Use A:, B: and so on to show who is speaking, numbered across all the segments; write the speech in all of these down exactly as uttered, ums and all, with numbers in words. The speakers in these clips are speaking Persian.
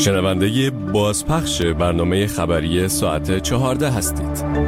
A: شنونده بازپخش برنامه خبری ساعت چهارده هستید.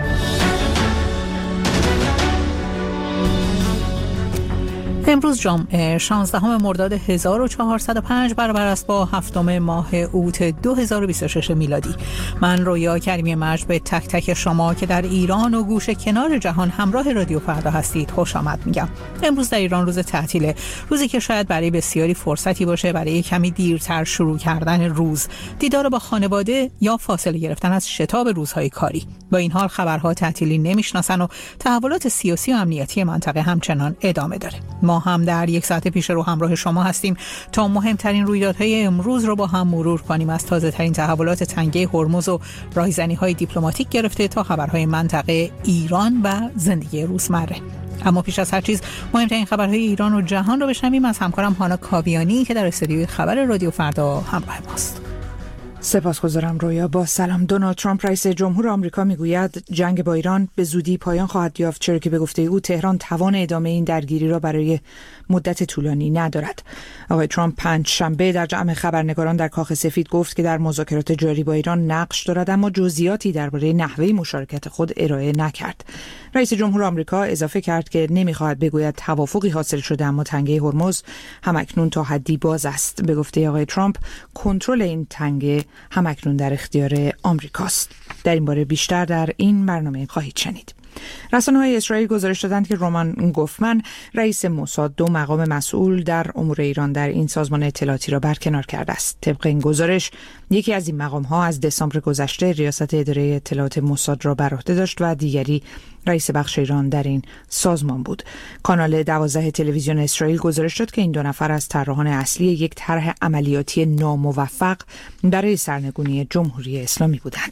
B: امروز جمعه شانزدهم مرداد هزار و چهارصد و پنج برابر است با هفتم ماه اوت دو هزار و بیست و شش میلادی. من رویا کریمی مجد به تک تک شما که در ایران و گوشه کنار جهان همراه رادیو فردا هستید خوش آمد میگم. امروز در ایران روز تعطیله، روزی که شاید برای بسیاری فرصتی باشه برای کمی دیرتر شروع کردن روز، دیدار با خانواده یا فاصله گرفتن از شتاب روزهای کاری. با این حال خبرها تعطیلی نمیشناسن و تحولات سیاسی و امنیتی منطقه همچنان ادامه داره. ما هم در یک ساعت پیش رو همراه شما هستیم تا مهمترین رویدادهای امروز رو با هم مرور کنیم، از تازه ترین تحولات تنگه هرمز و راهزنی‌های دیپلماتیک گرفته تا خبرهای منطقه، ایران و زندگی روزمره. اما پیش از هر چیز مهمترین خبرهای ایران و جهان رو بشنویم از همکارم هانا کاویانی که در استودیوی خبر رادیو فردا همراه ماست.
C: سپاسگزارم رویا. با سلام. دونالد ترامپ رئیس جمهور آمریکا میگوید جنگ با ایران به زودی پایان خواهد یافت، چرا که به گفته او تهران توان ادامه این درگیری را برای مدت طولانی ندارد. آقای ترامپ پنج شنبه در جمع خبرنگاران در کاخ سفید گفت که در مذاکرات جاری با ایران نقش دارد، اما جزئیاتی درباره نحوه مشارکت خود ارائه نکرد. رئیس جمهور آمریکا اضافه کرد که نمیخواهد بگوید توافقی حاصل شده، اما تنگه هرمز همکنون تا حدی باز است. به گفته آقای ترامپ کنترل این تنگه همکنون در اختیار آمریکاست. در این باره بیشتر در این برنامه خواهید شنید. رسانه‌های اسرائیل گزارش دادند که رومان گوفمن رئیس موساد دو مقام مسئول در امور ایران در این سازمان اطلاعاتی را برکنار کرده است. طبق این گزارش یکی از این مقام‌ها از دسامبر گذشته ریاست اداره اطلاعات موساد را بر عهده داشت و دیگری رئیس بخش ایران در این سازمان بود. کانال دوازده تلویزیون اسرائیل گزارش داد که این دو نفر از طراحان اصلی یک طرح عملیاتی ناموفق برای سرنگونی جمهوری اسلامی بودند.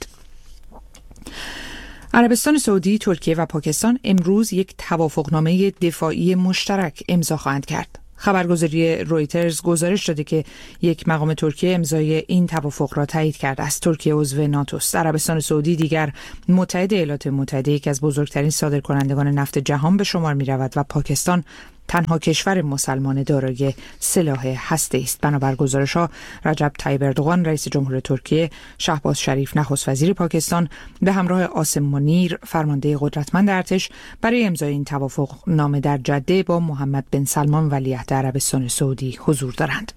C: عربستان سعودی، ترکیه و پاکستان امروز یک توافقنامه دفاعی مشترک امضا خواهند کرد. خبرگزاری رویترز گزارش داده که یک مقام ترکیه امضای این توافق را تایید کرده است. ترکیه عضو ناتو است. عربستان سعودی دیگر متحد ایالات متحده، یکی از بزرگترین صادرکنندگان نفت جهان به شمار می رود و پاکستان تنها کشور مسلمان دارای سلاح هسته‌ای است. بنابر گزارش‌ها رجب طیب اردوغان رئیس جمهور ترکیه، شهباز شریف نخست وزیر پاکستان به همراه عاصم منیر فرمانده قدرتمند ارتش برای امضای این توافق نامه در جده با محمد بن سلمان ولیعهد عربستان سعودی حضور دارند.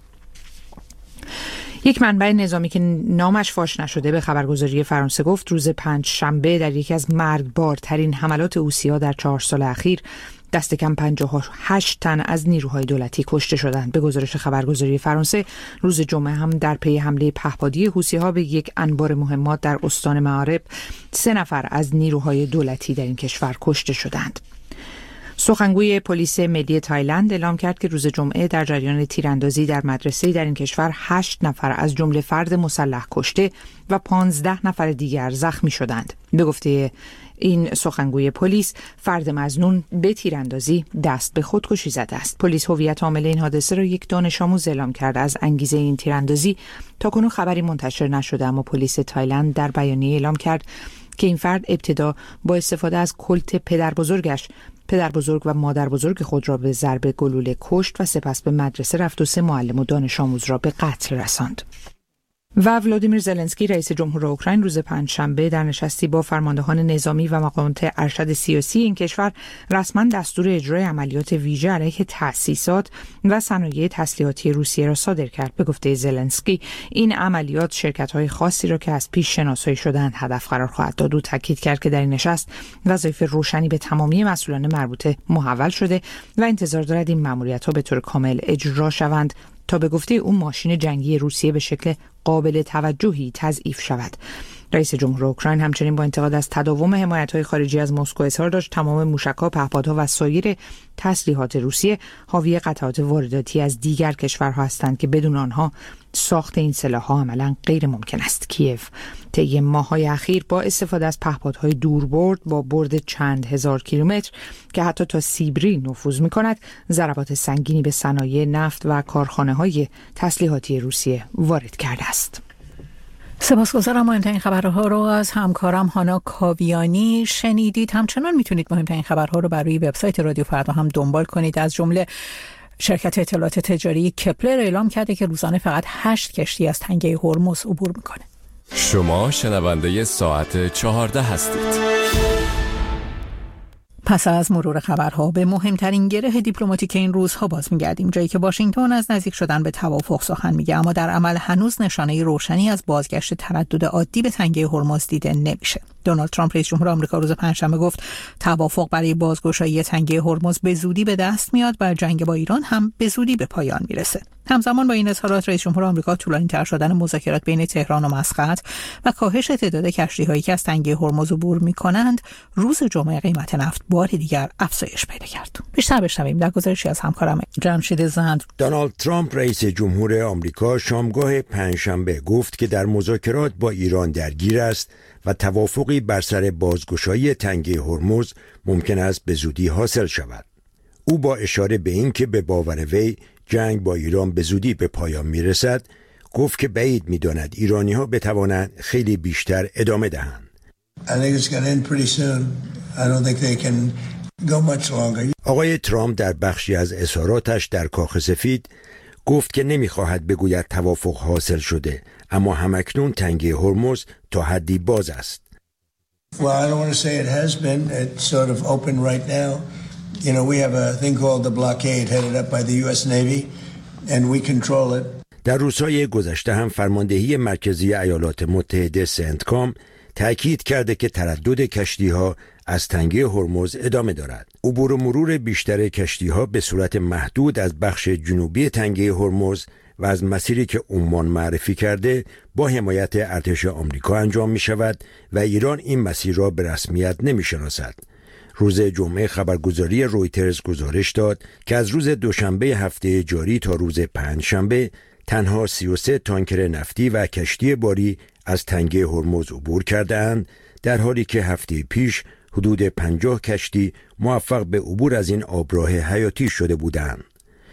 C: یک منبع نظامی که نامش فاش نشده به خبرگزاری فرانسه گفت روز پنج شنبه در یکی از مرگبارترین حملات حوثی‌ها در چهار سال اخیر دست کم پنجاه و هشت تن از نیروهای دولتی کشته شدند. به گزارش خبرگزاری فرانسه روز جمعه هم در پی حمله پهپادی حوثی‌ها به یک انبار مهمات در استان معارب سه نفر از نیروهای دولتی در این کشور کشته شدند. سخنگوی پلیس ملی تایلند اعلام کرد که روز جمعه در جریان تیراندازی در مدرسه‌ای در این کشور هشت نفر از جمله فرد مسلح کشته و پانزده نفر دیگر زخمی شدند. به گفته این سخنگوی پلیس فرد مظنون به تیراندازی دست به خودکشی زده است. پلیس هویت عامل این حادثه را یک دانش آموز اعلام کرد. از انگیزه این تیراندازی تاکنون خبری منتشر نشده، اما پلیس تایلند در بیانیه اعلام کرد که این فرد ابتدا با استفاده از کلت پدر بزرگش پدر بزرگ و مادر بزرگ خود را به ضرب گلوله کشت و سپس به مدرسه رفت و سه معلم و دانش آموز را به قتل رساند. و ولادیمیر زلنسکی رئیس جمهور اوکراین روز پنجشنبه در نشستی با فرماندهان نظامی و مقامات ارشد سیاسی این کشور رسما دستور اجرای عملیات ویژه علیه تأسیسات و صنایع تسلیحاتی روسیه را صادر کرد. به گفته زلنسکی این عملیات شرکت‌های خاصی را که از پیش شناسایی شدند هدف قرار خواهد داد و تاکید کرد که در این نشست وظایف روشنی به تمامی مسئولان مربوطه محول شده و انتظار دارد این مأموریت‌ها به طور کامل اجرا شوند تا به گفته او ماشین جنگی روسیه به شکل قابل توجهی تضعیف شود. رئیس جمهور اوکراین همچنین با انتقاد از تداوم حمایت‌های خارجی از مسکو اظهار داشت تمام موشک‌ها، پهپادها و سایر تسلیحات روسیه حاوی قطعات وارداتی از دیگر کشورها هستند که بدون آنها ساخت این سلاح‌ها عملاً غیر ممکن است. کیف طی ماه‌های اخیر با استفاده از پهپادهای دوربرد با برد چند هزار کیلومتر که حتی تا سیبری نفوذ می‌کند، ضربات سنگینی به صنایع نفت و کارخانه‌های تسلیحاتی روسیه وارد کرده است.
B: سپاسگزارم. مهمترین خبرها رو از همکارم هانا کاویانی شنیدید. همچنان میتونید مهمترین خبرها رو برای وبسایت رادیو فردا هم دنبال کنید، از جمله شرکت اطلاعات تجاری کپلر اعلام کرده که روزانه فقط هشت کشتی از تنگه هرمز عبور میکنه.
A: شما شنونده ساعت چهارده هستید.
B: پس از مرور خبرها به مهمترین گره دیپلماتیک این روزها باز می‌گردیم، جایی که واشنگتن از نزدیک شدن به توافق سخن میگه، اما در عمل هنوز نشانه روشنی از بازگشت تردد عادی به تنگه هرمز دیده نمیشه. دونالد ترامپ رئیس جمهور آمریکا روز پنجشنبه گفت توافق برای بازگشایی تنگه هرمز به زودی به دست میاد و جنگ با ایران هم به زودی به پایان میرسه. همزمان با این اظهارات رئیس جمهور آمریکا طولانی‌تر شدن مذاکرات بین تهران و مسقط و کاهش تعداد کشتی‌هایی که از تنگه هرمز عبور می‌کنند، روز جمعه قیمت نفت بار دیگر افزایش پیدا کرد. بیشتر بشنویم در گزارشی از همکارم جمشید زند.
D: دونالد ترامپ رئیس جمهور آمریکا شامگاه پنجشنبه گفت که در مذاکرات با ایران درگیر است و توافقی بر سر بازگشایی تنگه هرمز ممکن است به زودی حاصل شود. او با اشاره به این که به باور وی جنگ با ایران به زودی به پایان میرسد، گفت که بعید می‌داند ایرانی‌ها بتوانند خیلی بیشتر ادامه دهند. آقای ترامپ در بخشی از اظهاراتش در کاخ سفید گفت که نمی‌خواهد بگوید توافق حاصل شده، اما همکنون تنگه هرمز تا حدی باز است.
E: Well, I don't want to say it has been. It's sort of open right now. You know, we have a thing called the blockade headed up by the U S Navy and we control it.
D: در روزهای گذشته هم فرماندهی مرکزی ایالات متحده سنتکام تأکید کرده که تردد کشتی‌ها از تنگه هرمز ادامه دارد. عبور و مرور بیشتر کشتی‌ها به صورت محدود از بخش جنوبی تنگه هرمز و از مسیری که عمان معرفی کرده با حمایت ارتش آمریکا انجام می شود و ایران این مسیر را به رسمیت نمی شناسد. روز جمعه خبرگزاری رویترز گزارش داد که از روز دوشنبه هفته جاری تا روز پنجشنبه تنها سی و سه تانکر نفتی و کشتی باری از تنگه هرمز عبور کرده‌اند، در حالی که هفته پیش حدود پنجاه کشتی موفق به عبور از این آبراه حیاتی شده بودند.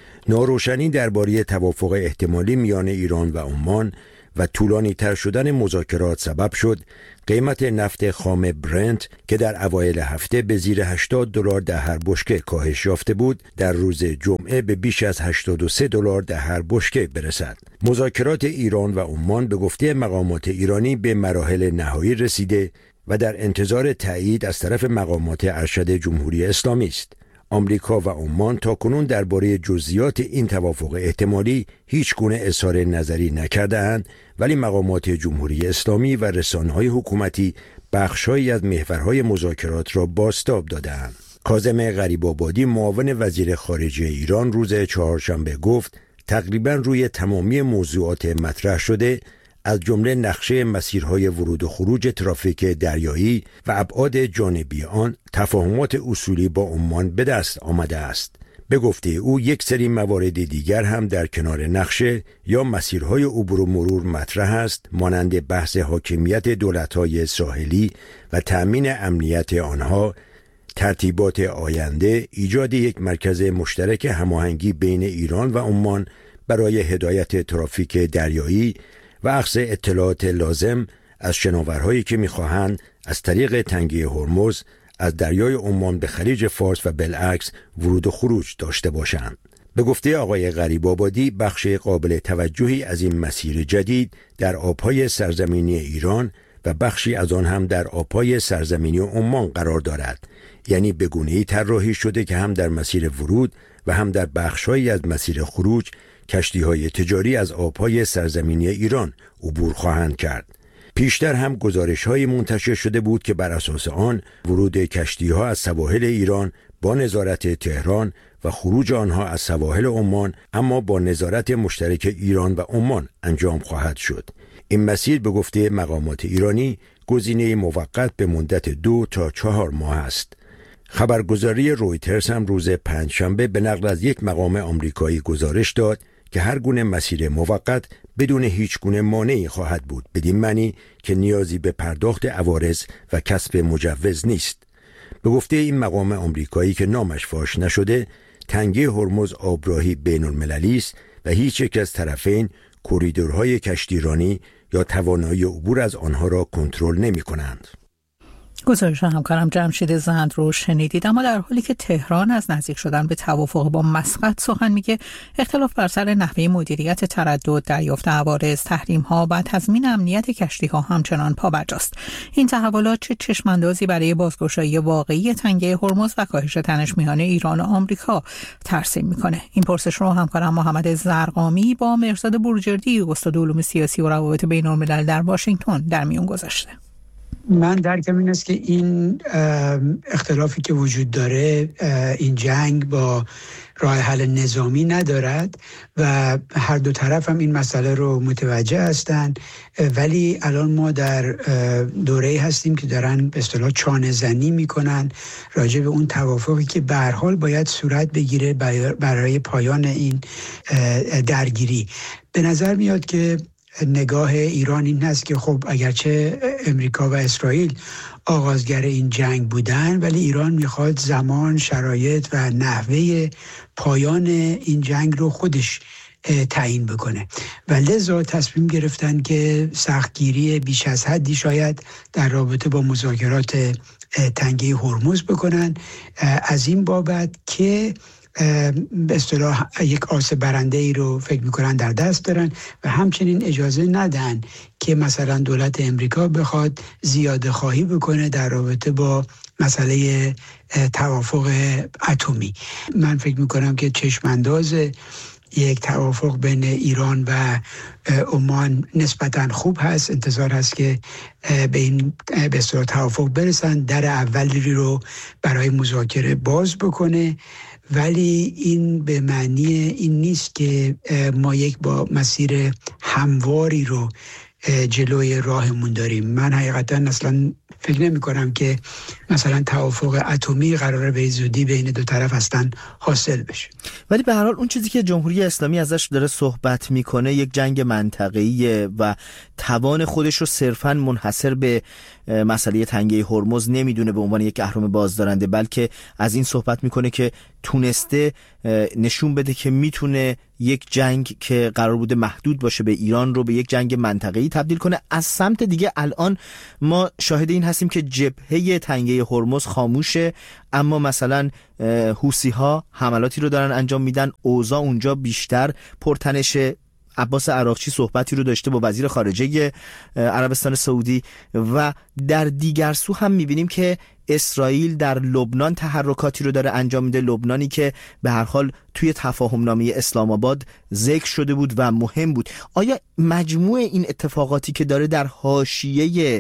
D: ناروشنی درباره توافق احتمالی میان ایران و عمان و طولانی تر شدن مذاکرات سبب شد قیمت نفت خام برنت که در اوایل هفته به زیر هشتاد دلار در هر بشکه کاهش یافته بود، در روز جمعه به بیش از هشتاد و سه دلار در هر بشکه برسد. مذاکرات ایران و عمان به گفته مقامات ایرانی به مراحل نهایی رسیده و در انتظار تایید از طرف مقامات ارشد جمهوری اسلامی است. آمریکا و عمان تاکنون درباره جزئیات این توافق احتمالی هیچ گونه اظهار نظری نکرده‌اند، ولی مقامات جمهوری اسلامی و رسانه‌های حکومتی بخش‌هایی از محورهای مذاکرات را بازتاب داده‌اند. کاظم غریب‌آبادی معاون وزیر خارجه ایران روز چهارشنبه گفت تقریباً روی تمامی موضوعات مطرح شده، از جمله نقشه مسیرهای ورود و خروج ترافیک دریایی و ابعاد جانبی آن، تفاهمات اصولی با عمان به دست آمده است. به گفته او یک سری موارد دیگر هم در کنار نقشه یا مسیرهای عبور و مرور مطرح است، مانند بحث حاکمیت دولت‌های ساحلی و تأمین امنیت آنها، ترتیبات آینده، ایجاد یک مرکز مشترک هماهنگی بین ایران و عمان برای هدایت ترافیک دریایی و اخذ اطلاعات لازم از شناورهایی که می‌خواهند از طریق تنگه هرمز از دریای عمان به خلیج فارس و بالعکس ورود و خروج داشته باشند. به گفته آقای غریب‌آبادی بخش قابل توجهی از این مسیر جدید در آبهای سرزمینی ایران و بخشی از آن هم در آبهای سرزمینی عمان قرار دارد، یعنی به گونه‌ای طراحی شده که هم در مسیر ورود و هم در بخش‌هایی از مسیر خروج کشتی‌های تجاری از آبهای سرزمینی ایران عبور خواهند کرد. پیشتر هم گزارش‌های منتشر شده بود که بر اساس آن ورود کشتی‌ها از سواحل ایران با نظارت تهران و خروج آنها از سواحل عمان اما با نظارت مشترک ایران و عمان انجام خواهد شد. این مسیر به گفته مقامات ایرانی گزینه موقت به مدت دو تا چهار ماه است. خبرگزاری رویترز هم روز پنجشنبه به نقل از یک مقام آمریکایی گزارش داد که هر گونه مسیر موقت بدون هیچ گونه مانعی خواهد بود، بدین معنی که نیازی به پرداخت عوارض و کسب مجوز نیست. به گفته این مقام آمریکایی که نامش فاش نشده، تنگه هرمز آبراهی بین المللی است و هیچ یک از طرفین کوریدورهای کشتیرانی یا توانایی عبور از آنها را کنترل نمی کنند.
B: گزارش همکارم جمشید زند رو شنیدید. اما در حالی که تهران از نزدیک شدن به توافق با مسقط سخن میگه، اختلاف بر سر نحوه مدیریت تردد، دریافت عوارض، تحریم‌ها و تضمین امنیت کشتی‌ها همچنان پابرجاست. این تحولات چه چشم‌اندازی برای بازگشایی واقعی تنگه هرمز و کاهش تنش میان ایران و آمریکا ترسیم میکنه؟ این پرسش رو همکارم محمد زرقامی با مرزاد بروجردی، استاد علوم سیاسی و روابط بین‌الملل در واشنگتن در میون گذاشته.
F: من درکم این است که این اختلافی که وجود داره، این جنگ با راه حل نظامی ندارد و هر دو طرف هم این مسئله رو متوجه هستند، ولی الان ما در دوره‌ای هستیم که دارن به اصطلاح چانه زنی میکنن راجع به اون توافقی که به هر حال باید صورت بگیره برای پایان این درگیری. به نظر میاد که نگاه ایران این هست که خب اگرچه امریکا و اسرائیل آغازگر این جنگ بودن، ولی ایران میخواد زمان، شرایط و نحوه پایان این جنگ رو خودش تعیین بکنه و لذا تصمیم گرفتن که سختگیری بیش از حدی شاید در رابطه با مذاکرات تنگه هرمز بکنن، از این بابت که به اصطلاح یک آس برنده ای رو فکر میکنن در دست دارن و همچنین اجازه ندن که مثلا دولت امریکا بخواد زیاده خواهی بکنه در رابطه با مسئله توافق اتمی. من فکر میکنم که چشمانداز یک توافق بین ایران و عمان نسبتاً خوب هست. انتظار هست که به این به اصطلاح توافق برسن، در اولی رو برای مذاکره باز بکنه، ولی این به معنی این نیست که ما یک با مسیر همواری رو جلوی راهمون داریم. من حقیقتا اصلا فکر نمی کنم که مثلا توافق اتمی قراره به زودی بین دو طرف هستن حاصل بشه.
G: ولی به هر حال اون چیزی که جمهوری اسلامی ازش داره صحبت میکنه یک جنگ منطقه‌ایه و توان خودش رو صرفاً منحصر به مسئله تنگه هرمز نمیدونه به عنوان یک اهرم بازدارنده، بلکه از این صحبت میکنه که تونسته نشون بده که میتونه یک جنگ که قرار بوده محدود باشه به ایران رو به یک جنگ منطقه‌ای تبدیل کنه. از سمت دیگه الان ما شاهد این هستیم که جبهه تنگه هرمز خاموشه، اما مثلا حوثی‌ها حملاتی رو دارن انجام میدن، اوضاع اونجا بیشتر پرتنشه. عباس عراقچی صحبتی رو داشته با وزیر خارجه عربستان سعودی و در دیگر سو هم میبینیم که اسرائیل در لبنان تحرکاتی رو داره انجام میده، لبنانی که به هر حال توی تفاهم نامه اسلام آباد ذکر شده بود و مهم بود. آیا مجموع این اتفاقاتی که داره در حاشیه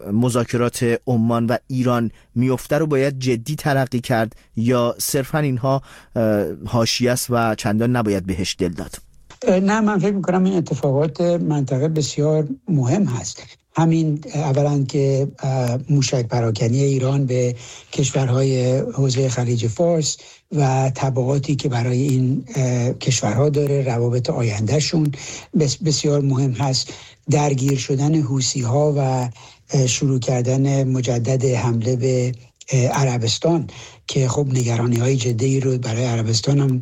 G: مذاکرات عمان و ایران میفته رو باید جدی تلقی کرد یا صرفا اینها حاشیه است و چندان نباید بهش دل داد؟
F: نه، من فکر میکنم این اتفاقات منطقه بسیار مهم هست. همین اولا که موشک پراکنی ایران به کشورهای حوزه خلیج فارس و تبعاتی که برای این کشورها داره، روابط آیندهشون بسیار مهم هست. درگیر شدن حوثی‌ها و شروع کردن مجدد حمله به عربستان که خب نگرانی های جدی رو برای عربستان هم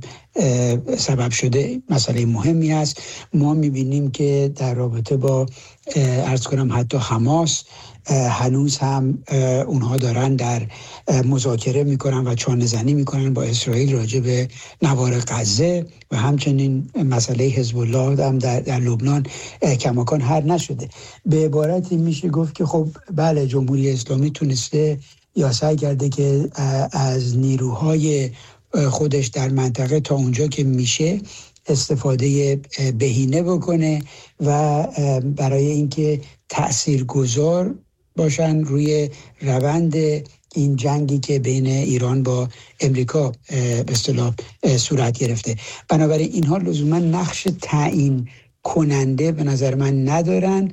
F: سبب شده، مسئله مهمی است. ما میبینیم که در رابطه با عرض کنم حتی حماس هنوز هم اونها دارن در مذاکره میکنن و چانه زنی میکنن با اسرائیل راجع به نوار غزه و همچنین مسئله حزب الله هم در, در لبنان کماکان حل نشده. به عبارتی میشه گفت که خب بله، جمهوری اسلامی تونسته یا سعی کرده که از نیروهای خودش در منطقه تا اونجا که میشه استفاده بهینه بکنه و برای اینکه تاثیرگذار باشن روی روند این جنگی که بین ایران با امریکا به اصطلاح صورت گرفته. بنابراین اینها لزوما نقش تعیین کننده به نظر من ندارن،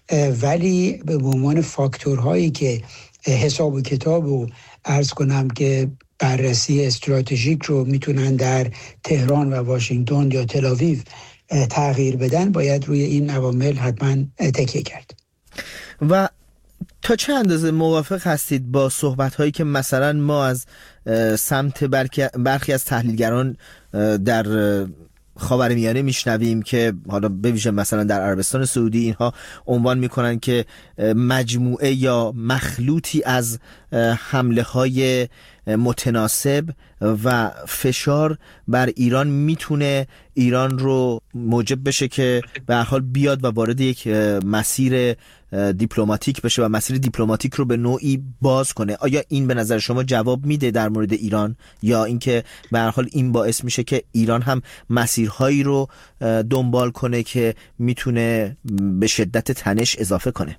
F: ولی به عنوان فاکتورهایی که حساب و کتاب و عرض کنم که بررسی استراتژیک رو میتونن در تهران و واشنگتن یا تل‌آویو تغییر بدن، باید روی این عوامل حتما تکیه کرد.
G: و تا چه اندازه موافق هستید با صحبت‌هایی که مثلا ما از سمت برخی از تحلیلگران در خاورمیانه میشنویم که حالا به ویژه مثلا در عربستان سعودی اینها عنوان میکنن که مجموعه یا مخلوطی از حمله های متناسب و فشار بر ایران میتونه ایران رو موجب بشه که به هر حال بیاد و وارد یک مسیر دیپلماتیک بشه و مسیر دیپلماتیک رو به نوعی باز کنه. آیا این به نظر شما جواب میده در مورد ایران، یا اینکه به هر حال این باعث میشه که ایران هم مسیرهایی رو دنبال کنه که میتونه به شدت تنش اضافه کنه؟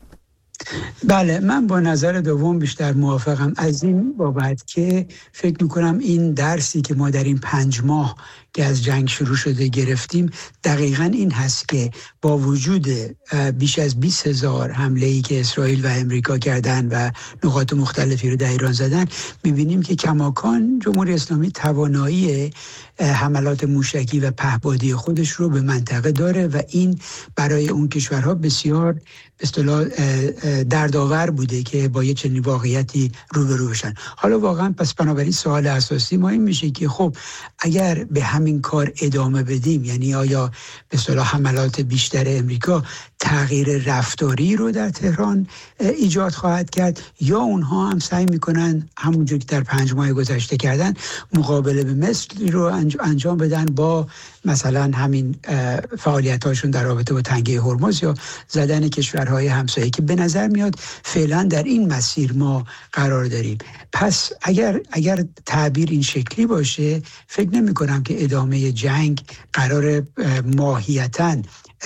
F: بله، من با نظر دوم بیشتر موافقم، از این بابت که فکر میکنم این درسی که ما در این پنج ماه که از جنگ شروع شده گرفتیم دقیقاً این هست که با وجود بیش از بیست هزار حمله‌ای که اسرائیل و امریکا کردن و نقاط مختلفی رو در ایران زدن، می‌بینیم که کماکان جمهوری اسلامی توانایی حملات موشکی و پهپادی خودش رو به منطقه داره و این برای اون کشورها بسیار به اصطلاح دردآور بوده که با یه چنین واقعیتی روبرو بشن. حالا واقعا پس بنابراین سوال اساسی ما این میشه که خب اگر به همین کار ادامه بدیم، یعنی آیا به اصطلاح حملات بیشتر امریکا تغییر رفتاری رو در تهران ایجاد خواهد کرد، یا اونها هم سعی میکنن همونجور که در پنج ماه گذشته کردن مقابله به مثل رو انجام بدن با مثلا همین فعالیتاشون در رابطه با تنگه هرمز یا زدن کشورهای همسایه که به نظر میاد فعلا در این مسیر ما قرار داریم. پس اگر اگر تعبیر این شکلی باشه، فکر نمی کنم که ادامه جنگ قرار ماهیتاً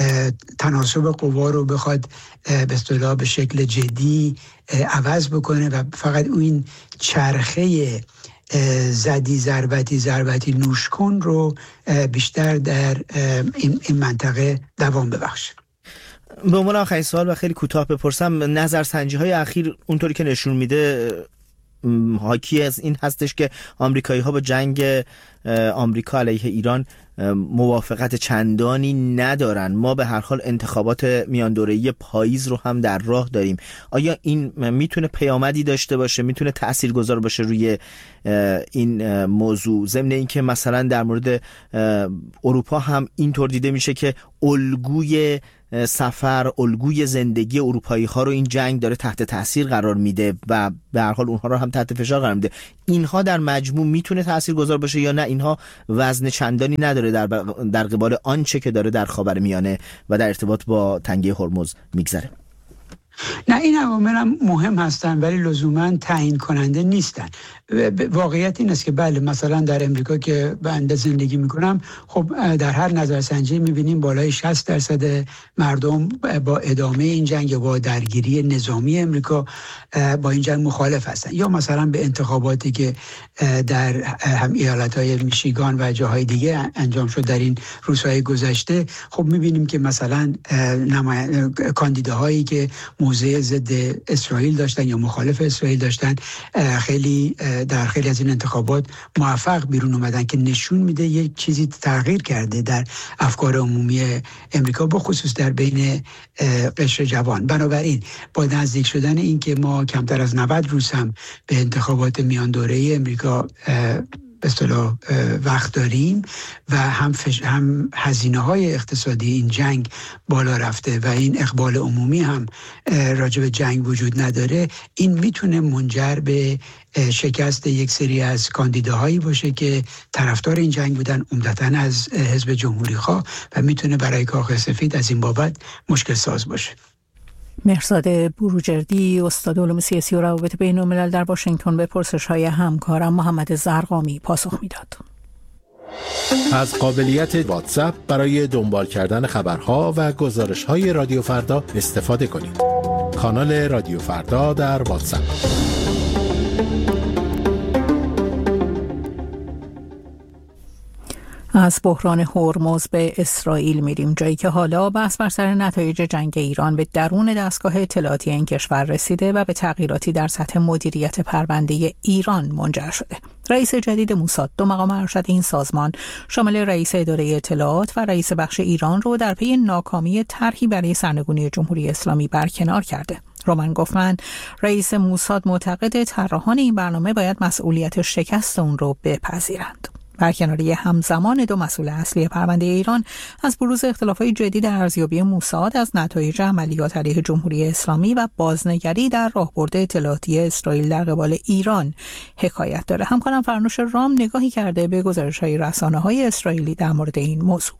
F: تناسب قوا رو بخواد به اصطلاح به شکل جدی عوض بکنه و فقط اون چرخه زدی ضربتی ضربتی نوش کن رو بیشتر در این, این منطقه دوام ببخشه.
G: به عنوان آخرین سوال و خیلی کوتاه بپرسم، نظرسنجی های اخیر اونطوری که نشون میده حاکی از این هستش که آمریکایی ها با جنگ آمریکا علیه ایران موافقت چندانی ندارن. ما به هر حال انتخابات میان دوره‌ای پاییز رو هم در راه داریم. آیا این میتونه پیامدی داشته باشه، میتونه تاثیرگذار باشه روی این موضوع، ضمن اینکه مثلا در مورد اروپا هم اینطور دیده میشه که الگوی سفر، الگوی زندگی اروپایی ها رو این جنگ داره تحت تاثیر قرار میده و به هر حال اونها رو هم تحت فشار قرار میده. اینها در مجموع میتونه تاثیرگذار باشه یا نه اینها وزن چندانی نداره در در قبال آنچه که داره در خاورمیانه و در ارتباط با تنگه هرمز میگذره؟
F: نه، این عوامل هم مهم هستن ولی لزوما تعیین کننده نیستن. واقعیت این است که بله، مثلا در امریکا که بنده زندگی میکنم، خب در هر نظرسنجی میبینیم بالای شصت درصد مردم با ادامه این جنگ یا با درگیری نظامی امریکا با این جنگ مخالف هستن. یا مثلا به انتخاباتی که در هم ایالتهای میشیگان و جاهای دیگه انجام شد در این روزهای گذشته، خب میبینیم که مثلا نمای... کاندیداهایی که موضع ضد اسرائیل داشتن یا مخالف اسرائیل داشتن خیلی در خیلی از این انتخابات موفق بیرون اومدن که نشون میده یک چیزی تغییر کرده در افکار عمومی امریکا، به خصوص در بین قشر جوان. بنابراین با نزدیک شدن این که ما کمتر از نود روز هم به انتخابات میان دوره‌ای امریکا به اصطلاح وقت داریم و هم فش... هم هزینه‌های اقتصادی این جنگ بالا رفته و این اقبال عمومی هم راجع به جنگ وجود نداره، این میتونه منجر به شکست یک سری از کاندیداهایی باشه که طرفدار این جنگ بودن، عمدتاً از حزب جمهوری خواه، و میتونه برای کاخ سفید از این بابت مشکل ساز باشه.
B: مهرزاد بروجردی، استاد علوم سیاسی و روابط بین الملل در واشنگتن، به پرسش‌های همکارم محمد زرقامی پاسخ میداد.
H: از قابلیت واتساپ برای دنبال کردن خبرها و گزارش‌های رادیو فردا استفاده کنید. کانال رادیو فردا در واتساپ.
B: از بحران هرمز به اسرائیل میریم، جایی که حالا بحث بر سر نتایج جنگ ایران به درون دستگاه اطلاعاتی این کشور رسیده و به تغییراتی در سطح مدیریت پرونده ایران منجر شده. رئیس جدید موساد دو مقام ارشد این سازمان شامل رئیس اداره اطلاعات و رئیس بخش ایران رو در پی ناکامی طرحی برای سرنگونی جمهوری اسلامی برکنار کرده. رومن گوفمن، رئیس موساد، معتقد طراحان این برنامه باید مسئولیت شکست اون رو بپذیرند. برکناری همزمان دو مسئول اصلی پرونده ایران از بروز اختلافات جدی در ارزیابی موساد از نتایج عملیات علیه جمهوری اسلامی و بازنگری در راهبرد اطلاعاتی اسرائیل در قبال ایران حکایت داره. همکارم فرنوش رام نگاهی کرده به گزارش‌های رسانه‌های اسرائیلی در مورد این موضوع.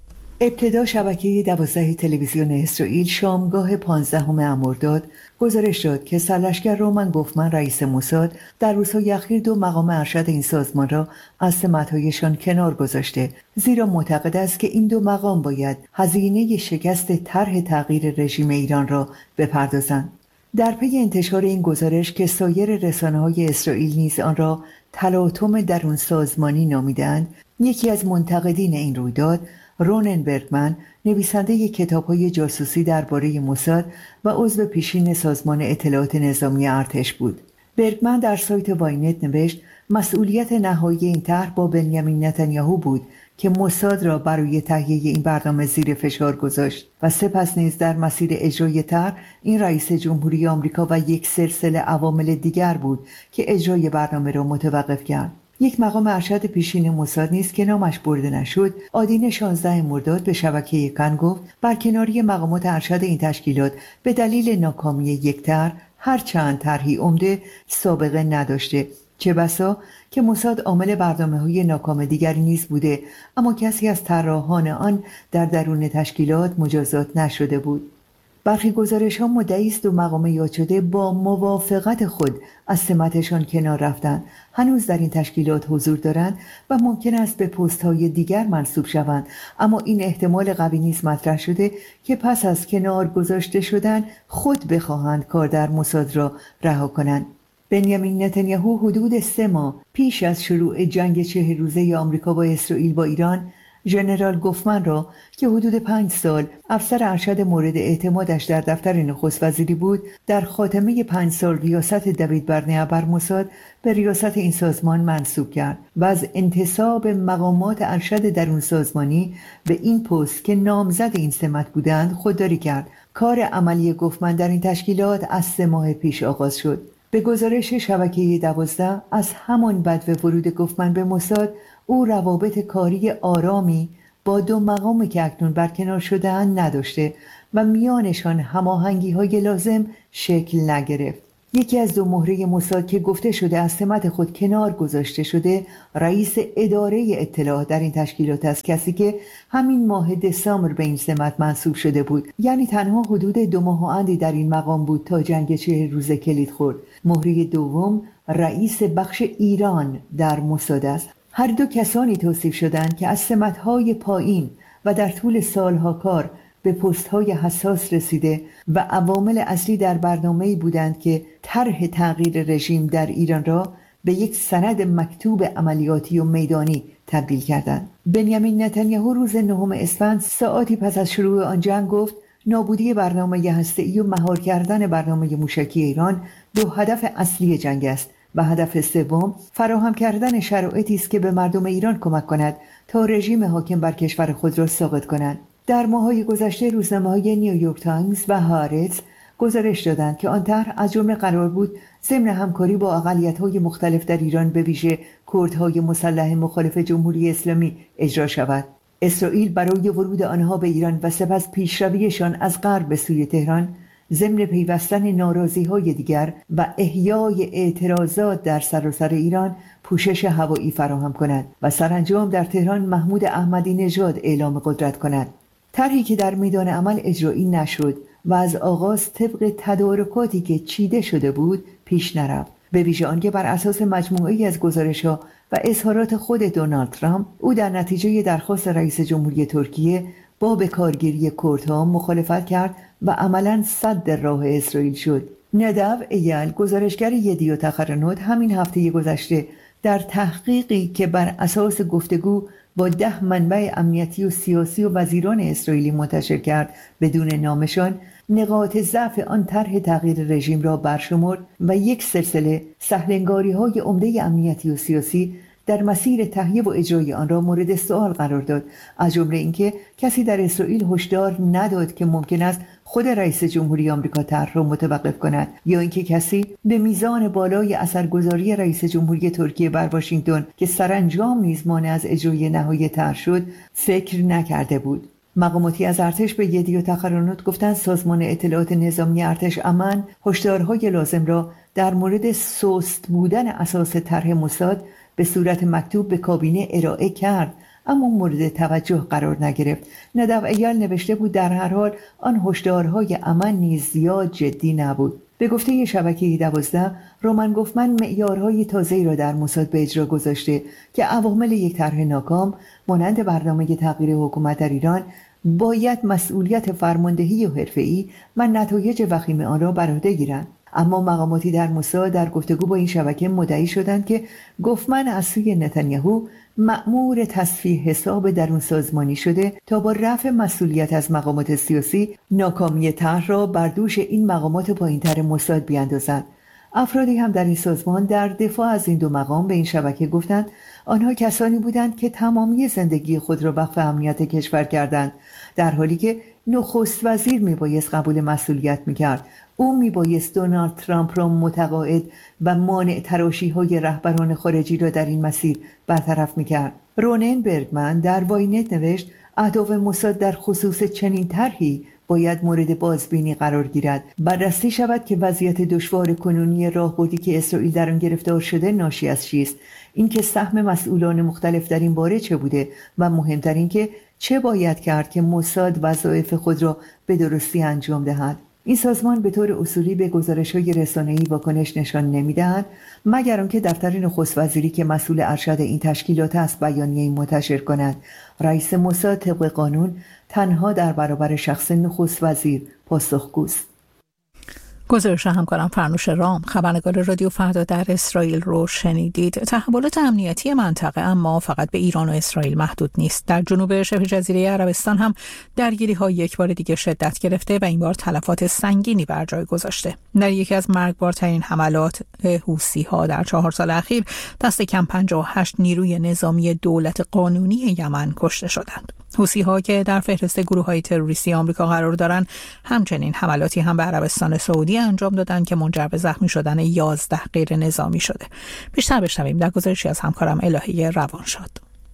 I: ابتدا شبکه دوازده تلویزیون اسرائیل شامگاه پانزدهم مرداد گزارش داد که سرلشکر رومن گوفمن رئیس موساد در روزهای اخیر دو مقام ارشد این سازمان را از سمت‌هایشان کنار گذاشته، زیرا معتقد است که این دو مقام باید هزینه شکست طرح تغییر رژیم ایران را بپردازند. در پی انتشار این گزارش که سایر رسانه‌های اسرائیل نیز آن را تلاطم درون سازمانی نامیدند، یکی از منتقدین این رویداد رونن برگمن، نویسنده کتاب‌های جاسوسی درباره موساد و عضو پیشین سازمان اطلاعات نظامی ارتش بود. برگمن در سایت واینت نوشت مسئولیت نهایی این طرح با بنیامین نتانیاهو بود که موساد را برای تهیه این برنامه زیر فشار گذاشت و سپس نیز در مسیر اجرای طرح این رئیس جمهوری آمریکا و یک سلسله عوامل دیگر بود که اجرای برنامه را متوقف کرد. یک مقام ارشد پیشین موساد نیز که نامش برده نشد، آدین شانزدهم مرداد به شبکه کن گفت برکناری مقامات ارشد این تشکیلات به دلیل ناکامی یک طرح هرچند طرحی عمده سابقه نداشته، چه بسا که موساد عامل برنامه‌های ناکام دیگری نیز بوده، اما کسی از طراحان آن در درون تشکیلات مجازات نشده بود. برخی گزارش‌ها مدعی است دو مقام یاد شده با موافقت خود از سمتشان کنار رفتند، هنوز در این تشکیلات حضور دارند و ممکن است به پست‌های دیگر منصوب شوند، اما این احتمال قوی نیز مطرح شده که پس از کنار گذاشته شدن خود بخواهند کار در موساد را رها کنند. بنیامین نتانیاهو حدود سه ماه پیش از شروع جنگ چهل روزه آمریکا با اسرائیل با ایران، ژنرال گوفمن را که حدود پنج سال افسر ارشد مورد اعتمادش در دفتر نخست وزیری بود، در خاتمه پنج سال ریاست دوید برنه بر موساد به ریاست این سازمان منصوب کرد و از انتصاب مقامات ارشد درون سازمانی به این پست که نامزد این سمت بودند خودداری کرد. کار عملی گوفمن در این تشکیلات از سه ماه پیش آغاز شد. به گزارش شبکه دوازده، از همان بدو ورود گوفمن به موساد، او روابط کاری آرامی با دو مقامی که اکنون برکنار شده‌اند نداشته و میانشان هماهنگی‌های لازم شکل نگرفت. یکی از دو مهره موساد که گفته شده از سمت خود کنار گذاشته شده، رئیس اداره اطلاعات در این تشکیلات است، کسی که همین ماه دسامبر به این سمت منصوب شده بود، یعنی تنها حدود دو ماه و اندی در این مقام بود تا جنگ چهل روزه کلید خورد. مهره دوم رئیس بخش ایران در موساد است. هر دو کسانی توصیف شدند که از سمت‌های پایین و در طول سالها کار به پست‌های حساس رسیده و عوامل اصلی در برنامه‌ای بودند که طرح تغییر رژیم در ایران را به یک سند مکتوب عملیاتی و میدانی تبدیل کردند. بنیامین نتانیاهو روز نهم اسفند، ساعاتی پس از شروع آن جنگ، گفت نابودی برنامه هسته‌ای و مهار کردن برنامه موشکی ایران دو هدف اصلی جنگ است و هدف سوم فراهم کردن شرایطی است که به مردم ایران کمک کند تا رژیم حاکم بر کشور خود را ساقط کنند. در ماه‌های گذشته روزنامه‌های نیویورک تایمز و هارتز گزارش دادند که آن طرح از جمله قرار بود ضمن همکاری با اقلیت‌های مختلف در ایران، به ویژه کردهای مسلح مخالف جمهوری اسلامی، اجرا شود. اسرائیل برای ورود آنها به ایران و سپس پیشرویشان از غرب به سوی تهران، ضمن پیوستن ناراضی‌های دیگر و احیای اعتراضات در سراسر ایران، پوشش هوایی فراهم کند و سرانجام در تهران محمود احمدی نژاد اعلام قدرت کند. طرحی که در میدان عمل اجرایی نشد و از آغاز طبق تدارکاتی که چیده شده بود پیش نرفت، به ویژه آنکه بر اساس مجموعه‌ای از گزارش‌ها و اظهارات خود دونالد ترامپ، او در نتیجه درخواست رئیس جمهوری ترکیه با به کارگیری کردها مخالفت کرد و عملاً سد راه اسرائیل شد. ندو ایل، گزارشگر یدیوت اخرونوت، همین هفته گذشته در تحقیقی که بر اساس گفتگو با ده منبع امنیتی و سیاسی و وزیران اسرائیلی منتشر کرد بدون نامشان، نقاط ضعف آن طرح تغییر رژیم را برشمرد و یک سلسله سهلنگاری‌های عمده امنیتی و سیاسی در مسیر تهیه و اجرای آن را مورد سوال قرار داد، از جمله اینکه کسی در اسرائیل هشدار نداد که ممکن است خود رئیس جمهوری آمریکا طرح را متوقف کند، یا اینکه کسی به میزان بالای اثرگذاری رئیس جمهوری ترکیه بر واشنگتن که سرانجام نیز مانع از اجرای نهایی طرح شد فکر نکرده بود. مقاماتی از ارتش به یدی و تقرانات گفتند سازمان اطلاعات نظامی ارتش امن هشدارهای لازم را در مورد سست بودن اساس طرح موساد به صورت مکتوب به کابینه ارائه کرد، اما مورد توجه قرار نگرفت. ندو ایل نوشته بود در هر حال آن هشدارهای امن نیز زیاد جدی نبود. به گفته شبکه دوازده، رومن گوفمن معیارهای تازه‌ای را در موساد به اجرا گذاشته که عوامل یک طرح ناکام مانند برنامه تغییر حکومت در ایران باید مسئولیت فرماندهی و حرفه‌ای و نتایج وخیم آن را بر عهده گیرند. اما مقاماتی در موساد در گفتگو با این شبکه مدعی شدند که گوفمن از سوی نتانیاهو مأمور تصفیه حساب درون سازمانی شده تا با رفع مسئولیت از مقامات سیاسی ناکامی طرح را بر دوش این مقامات پایین‌تر موساد بیاندازند. افرادی هم در این سازمان در دفاع از این دو مقام به این شبکه گفتند آنها کسانی بودند که تمامی زندگی خود را وقف امنیت کشور کردند، در حالی که نخست وزیر میبایست قبول مسئولیت میکرد. او میبایست دونالد ترامپ را متقاعد و مانع تراشی های رهبران خارجی را در این مسیر برطرف میکرد. رونن برگمن در واینت نوشت اهداف موساد در خصوص چنین طرحی باید مورد بازبینی قرار گیرد. بررسی شود که وضعیت دشوار کنونی راهبردی که اسرائیل در آن گرفتار شده ناشی از چیست، اینکه سهم مسئولان مختلف در این باره چه بوده و مهمتر اینکه چه باید کرد که موساد وظایف خود را به درستی انجام دهد. این سازمان به طور اصولی به گزارش‌های رسانه‌ای واکنش نشان نمی‌دهد مگر آنکه دفتر نخست وزیری که مسئول ارشد این تشکیلات است بیانیه‌ای منتشر کند. رئیس موساد طبق قانون تنها در برابر شخص نخست وزیر پاسخگوست.
B: گزارش همکارم فرنوش رام خبرنگار رادیو فردا در اسرائیل رو شنیدید. تحولات امنیتی منطقه اما فقط به ایران و اسرائیل محدود نیست. در جنوب شبه جزیره عربستان هم درگیری‌ها یک بار دیگه شدت گرفته و این بار تلفات سنگینی بر جای گذاشته. در یکی از مرگبارترین حملات حوثی‌ها در چهار سال اخیر دست کم پنجاه و هشت نیروی نظامی دولت قانونی یمن کشته شدند. حوثی‌ها که در فهرست گروه‌های تروریستی آمریکا قرار دارند همچنین حملاتی هم به عربستان سعودی انجام دادند که منجر به زخمی شدن یازده غیر نظامی شده. بیشتر بشنویم در گزارشی از همکارم الهه روانشاد.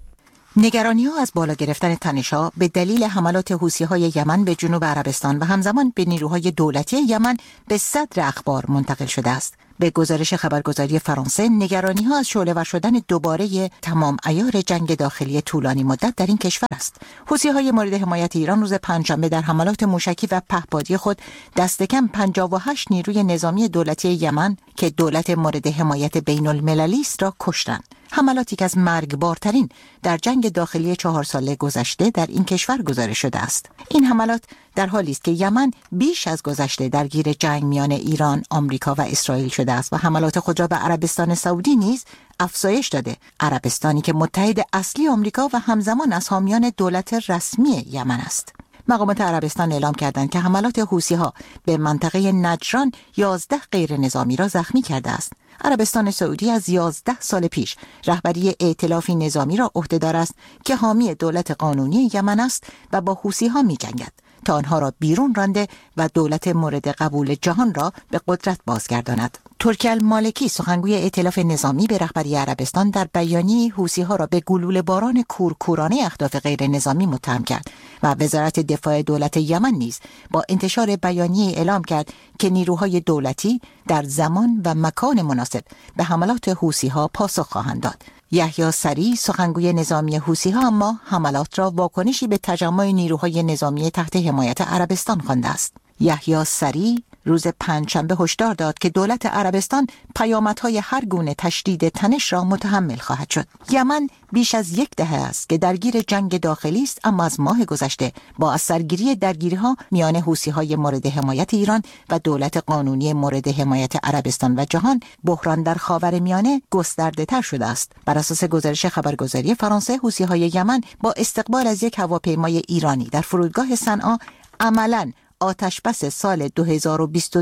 J: نگرانی‌ها از بالا گرفتن تنش‌ها به دلیل حملات حوثی‌های یمن به جنوب عربستان و همزمان به نیروهای دولتی یمن به صدر اخبار منتقل شده است. به گزارش خبرگزاری فرانسه، نگرانی‌ها از شعله‌ور شدن دوباره تمام عیار جنگ داخلی طولانی مدت در این کشور است. حوثی‌های مورد حمایت ایران روز پنجشنبه در حملات موشکی و پهپادی خود دست کم پنجاه و هشت نیروی نظامی دولتی یمن که دولت مورد حمایت بین‌المللی است را کشتند. حملاتی که از مرگبارترین در جنگ داخلی چهار ساله گذشته در این کشور گزارش شده است. این حملات در حالی است که یمن بیش از گذشته درگیر جنگ میان ایران، آمریکا و اسرائیل شده است و حملات خود را به عربستان سعودی نیز افزایش داده. عربستانی که متحد اصلی آمریکا و همزمان از حامیان دولت رسمی یمن است. مقامات عربستان اعلام کردند که حملات حوثی‌ها به منطقه نجران یازده غیر نظامی را زخمی کرده است. عربستان سعودی از یازده سال پیش رهبری ائتلافی نظامی را عهده‌دار است که حامی دولت قانونی یمن است و با حوثی‌ها می‌جنگد تا آنها را بیرون رانده و دولت مورد قبول جهان را به قدرت بازگرداند. ترکی المالکی سخنگوی ائتلاف نظامی به رهبری عربستان در بیانیه حوثی‌ها را به گلوله باران کورکورانه اهداف غیر نظامی متهم کرد و وزارت دفاع دولت یمن نیز با انتشار بیانیه اعلام کرد که نیروهای دولتی در زمان و مکان مناسب به حملات حوثی‌ها پاسخ خواهند داد. یحیی سری سخنگوی نظامی حوثی‌ها اما حملات را واکنشی به تجمع نیروهای نظامی تحت حمایت عربستان خوانده است. یحیی سری روز پنجشنبه هشدار داد که دولت عربستان پیامدهای هر گونه تشدید تنش را متحمل خواهد شد. یمن بیش از یک دهه است که درگیر جنگ داخلی است، اما از ماه گذشته با از سرگیری درگیری‌ها میان حوثی‌های مورد حمایت ایران و دولت قانونی مورد حمایت عربستان و جهان، بحران در خاورمیانه گسترده‌تر شده است. بر اساس گزارش خبرگزاری فرانسه، حوثی‌های یمن با استقبال از یک هواپیمای ایرانی در فرودگاه صنعا عملاً آتش بس سال دو هزار و بیست و دو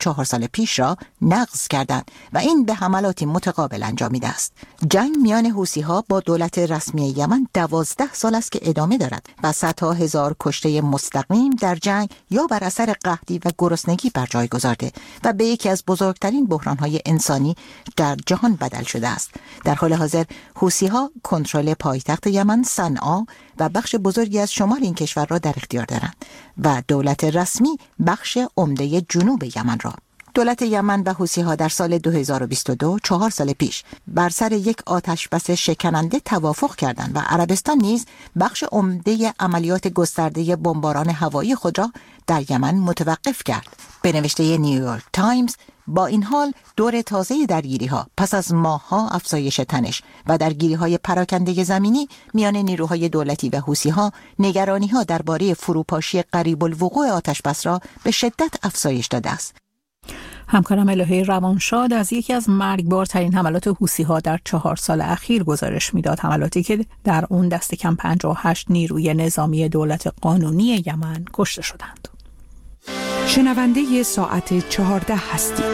J: چهار سال پیش را نقض کردند و این به حملاتی متقابل انجامیده است. جنگ میان حوثی‌ها با دولت رسمی یمن دوازده سال است که ادامه دارد و صدها هزار کشته مستقیم در جنگ یا بر اثر قحطی و گرسنگی بر جای گذارده و به یکی از بزرگترین بحران‌های انسانی در جهان بدل شده است. در حال حاضر حوثی‌ها کنترل پایتخت یمن صنعا و بخش بزرگی از شمال این کشور را در اختیار دارند و دولت رسمی بخش عمده جنوب یمن را. دولت یمن و حوثی‌ها در سال دو هزار و بیست و دو، چهار سال پیش، بر سر یک آتشبس شکننده توافق کردند و عربستان نیز بخش عمده عملیات گسترده بمباران هوایی خود را در یمن متوقف کرد. به نوشته نیویورک تایمز، با این حال دور تازه درگیری‌ها پس از ماه‌ها افزایش تنش و درگیری‌های پراکنده زمینی میان نیروهای دولتی و حوثی‌ها، نگرانی‌ها درباره فروپاشی قریب الوقوع آتشبس را به شدت افزایش داده است.
B: همکارم الهه روانشاد از یکی از مرگبارترین حملات حوثی‌ها در چهار سال اخیر گزارش میداد، حملاتی که در اون دست کم پنجاه و هشت نیروی نظامی دولت قانونی یمن کشته شدند.
C: شنونده ساعت چهارده هستید.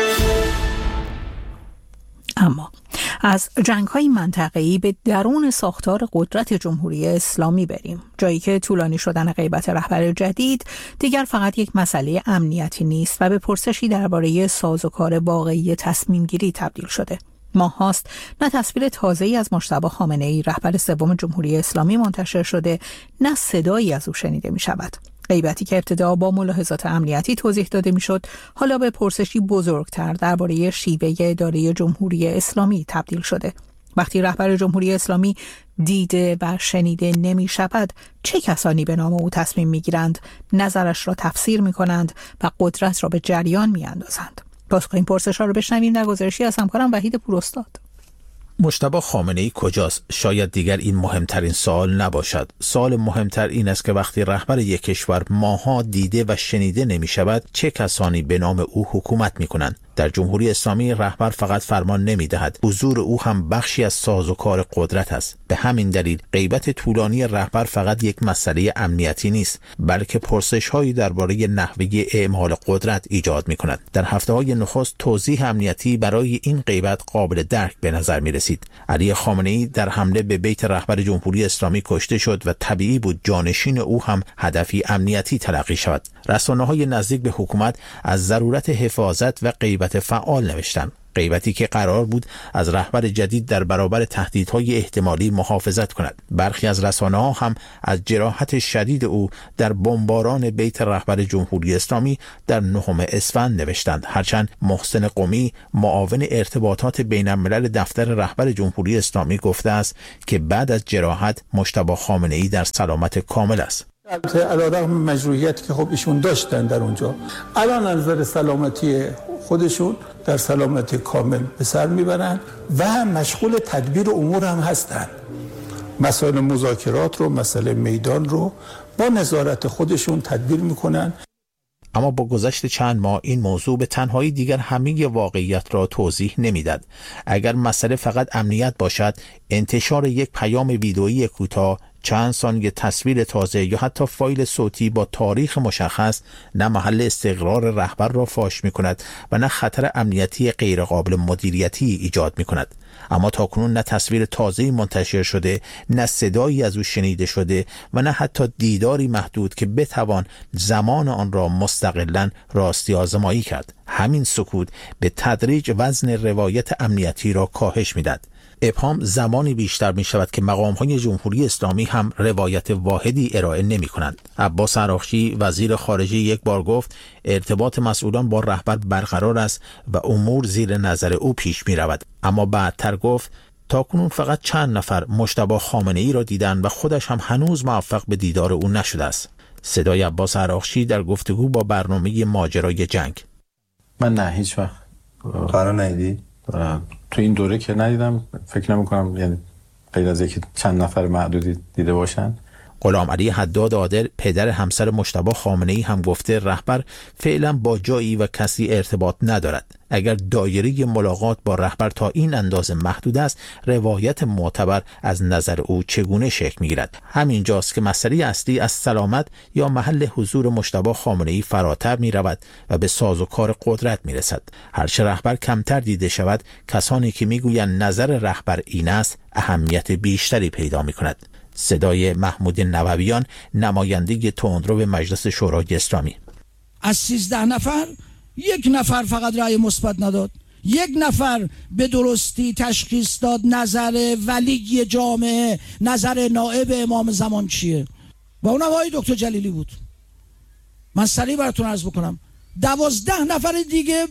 B: اما از جنگ‌های منطقه‌ای به درون ساختار قدرت جمهوری اسلامی بریم، جایی که طولانی شدن غیبت رهبر جدید دیگر فقط یک مسئله امنیتی نیست و به پرسشی درباره سازوکار واقعی تصمیم گیری تبدیل شده. ماه هاست نه تصویر تازه‌ای از مجتبی خامنه‌ای رهبر سوم جمهوری اسلامی منتشر شده، نه صدایی از او شنیده می شود. غیبتی که ابتدا با ملاحظات امنیتی توضیح داده میشد، حالا به پرسشی بزرگتر درباره شیوه اداره جمهوری اسلامی تبدیل شده. وقتی رهبر جمهوری اسلامی دیده و شنیده نمی شود، چه کسانی به نام او تصمیم می گیرند، نظرش را تفسیر می کنند و قدرت را به جریان می اندازند؟ پاسخ این پرسش ها رو بشنویم در گزارشی از همکارم وحید پوراستاد.
K: مجتبی خامنه‌ای کجاست؟ شاید دیگر این مهمترین سوال نباشد. سوال مهمتر این است که وقتی رهبر یک کشور ماها دیده و شنیده نمی شود، چه کسانی به نام او حکومت می کنند؟ در جمهوری اسلامی رهبر فقط فرمان نمی دهد، حضور او هم بخشی از سازوکار قدرت است. به همین دلیل غیبت طولانی رهبر فقط یک مسئله امنیتی نیست، بلکه پرسش‌هایی درباره نحوه اعمال قدرت ایجاد می کند. در هفته‌های نخست توضیح امنیتی برای این غیبت قابل درک به نظر می رسید. علی خامنه‌ای در حمله به بیت رهبر جمهوری اسلامی کشته شد و طبیعی بود جانشین او هم هدفی امنیتی تلقی شود. رسانه‌های نزدیک به حکومت از ضرورت حفاظت و غیبت فعال نوشتند. غیبتی که قرار بود از رهبر جدید در برابر تهدیدهای احتمالی محافظت کند. برخی از رسانه‌ها هم از جراحت شدید او در بمباران بیت رهبر جمهوری اسلامی در نهم اسفند نوشتند، هرچند محسن قمی معاون ارتباطات بین الملل دفتر رهبر جمهوری اسلامی گفته است که بعد از جراحت مجتبی خامنه‌ای در سلامت کامل است.
L: البته علیرغم مجروحیتی که خب ایشون داشتن در اونجا، الان از نظر سلامتی خودشون در سلامتی کامل به سر میبرن و مشغول تدبیر امور هم هستن. مسائل مذاکرات رو، مسئله میدان رو با نظارت خودشون تدبیر میکنن.
K: اما با گذشت چند ماه این موضوع به تنهایی دیگر همه واقعیت را توضیح نمیداد. اگر مسئله فقط امنیت باشد، انتشار یک پیام ویدئویی کوتاه، چند ثانیه تصویر تازه یا حتی فایل صوتی با تاریخ مشخص نه محل استقرار رهبر را فاش می کند و نه خطر امنیتی غیرقابل مدیریتی ایجاد می کند. اما تاکنون نه تصویر تازه‌ای منتشر شده، نه صدایی از او شنیده شده و نه حتی دیداری محدود که بتوان زمان آن را مستقلاً راستی آزمایی کرد. همین سکوت به تدریج وزن روایت امنیتی را کاهش می‌دهد. ابهام زمانی بیشتر می شود که مقام‌های جمهوری اسلامی هم روایت واحدی ارائه نمی کنند. عباس عراقچی وزیر خارجه یک بار گفت ارتباط مسئولان با رهبر برقرار است و امور زیر نظر او پیش می رود. اما بعدتر گفت تاکنون فقط چند نفر مجتبی خامنه‌ای را دیدند و خودش هم هنوز موفق به دیدار او نشده است. صدای عباس عراقچی در گفتگو با برنامه ماجرای جنگ.
M: من نه هیچ وقت قرار ندیدی؟ تو این دوره که ندیدم، فکر نمی کنم، یعنی غیر از اینکه چند نفر معدودی دیده باشن.
K: غلام علی حداد عادل پدر همسر مجتبی خامنه‌ای هم گفته رهبر فعلا با جایی و کسی ارتباط ندارد. اگر دایره ملاقات با رهبر تا این اندازه محدود است، روایت معتبر از نظر او چگونه شکل می‌گیرد؟ همینجاست که مسئله اصلی از سلامت یا محل حضور مجتبی خامنه‌ای فراتر می‌رود و به سازوکار قدرت می‌رسد. هرچه رهبر کمتر دیده شود، کسانی که می‌گویند نظر رهبر این است، اهمیت بیشتری پیدا می‌کند. صدای محمود نوویان، نماینده تندرو به مجلس شورای اسلامی:
N: از سیزده نفر یک نفر فقط رأی مثبت نداد، یک نفر به درستی تشخیص داد نظر ولی جامعه، نظر نائب امام زمان چیه، و اونم آقای دکتر جلیلی بود. من سریع براتون عرض بکنم دوازده نفر دیگه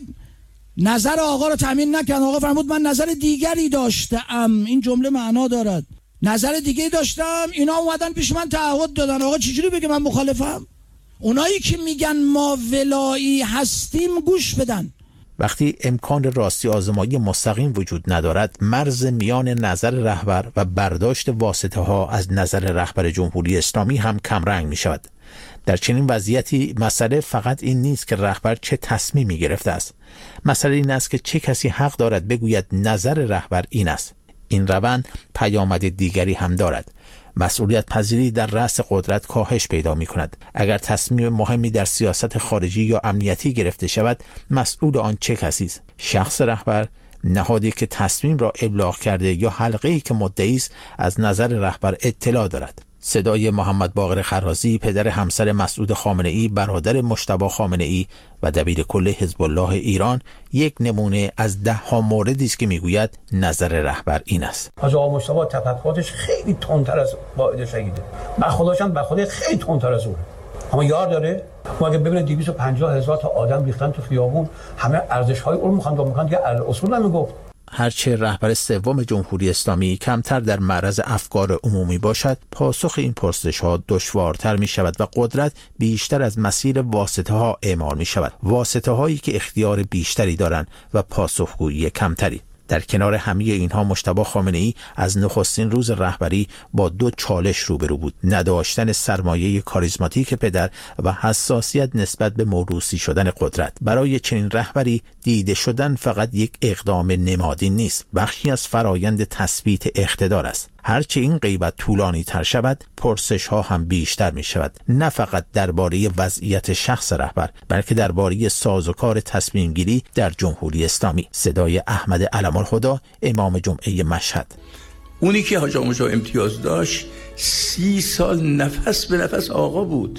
N: نظر آقا رو تامین نکردن. آقا فرمود من نظر دیگری داشتم. این جمله معنا دارد. نظر دیگری داشتم، اینا اومدن پیش من تعهد دادن. آقا چجوری بگه من مخالفم؟ اونایی که میگن ما ولایی هستیم گوش بدن.
K: وقتی امکان راستی آزمایی مستقیم وجود ندارد، مرز میان نظر رهبر و برداشت واسطه ها از نظر رهبر جمهوری اسلامی هم کمرنگ می شود. در چنین وضعیتی مسئله فقط این نیست که رهبر چه تصمیمی گرفته است. مسئله این است که چه کسی حق دارد بگوید نظر رهبر این است. این روند پیامد دیگری هم دارد. مسئولیت پذیری در رأس قدرت کاهش پیدا می کند. اگر تصمیم مهمی در سیاست خارجی یا امنیتی گرفته شود، مسئول آن چه کسی است؟ شخص رهبر، نهادی که تصمیم را ابلاغ کرده، یا حلقه‌ای که مدعی است از نظر رهبر اطلاع دارد؟ صدای محمد باقر خرازی، پدر همسر مسعود خامنه‌ای، برادر مجتبی خامنه‌ای و دبیرکل حزب الله ایران، یک نمونه از ده ها موردی است که میگوید نظر رهبر این است.
O: حاج آقا مجتبی تفکراتش خیلی تندتر از قائد شهیده. من خداشم به خودی خیلی تندتر از اون. اما یار داره. ما اگه ببینید دویست و پنجاه هزار تا آدم ریختن تو خیابون، همه ارزش‌های اون میخوان دو میخوان که اصول نمیگفت.
K: هرچه رهبر سوم جمهوری اسلامی کمتر در معرض افکار عمومی باشد، پاسخ این پرسش‌ها دشوارتر می شود و قدرت بیشتر از مسیر واسطه ها اعمال می شود. واسطه هایی که اختیار بیشتری دارند و پاسخگویی کمتری. در کنار همه اینها مجتبی خامنه‌ای از نخستین روز رهبری با دو چالش روبرو بود: نداشتن سرمایه کاریزماتیک پدر و حساسیت نسبت به موروثی شدن قدرت. برای چنین رهبری دیده شدن فقط یک اقدام نمادین نیست، بخشی از فرایند تثبیت اقتدار است. هرچه این غیبت طولانی تر شود، پرسش ها هم بیشتر می شود، نه فقط درباره وضعیت شخص رهبر، بلکه درباره سازوکار تصمیم گیری در جمهوری اسلامی. صدای احمد علم‌الهدی، امام جمعه مشهد:
P: اونی که حاج آقا مجتبی امتیاز داشت، سی سال نفس به نفس آقا بود.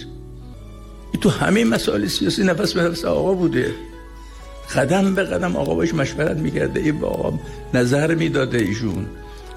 P: تو همه مسائل سیاسی نفس به نفس آقا بوده. قدم به قدم آقا باش مشورت میکرده، ای با آقا نظر میداده ایشون.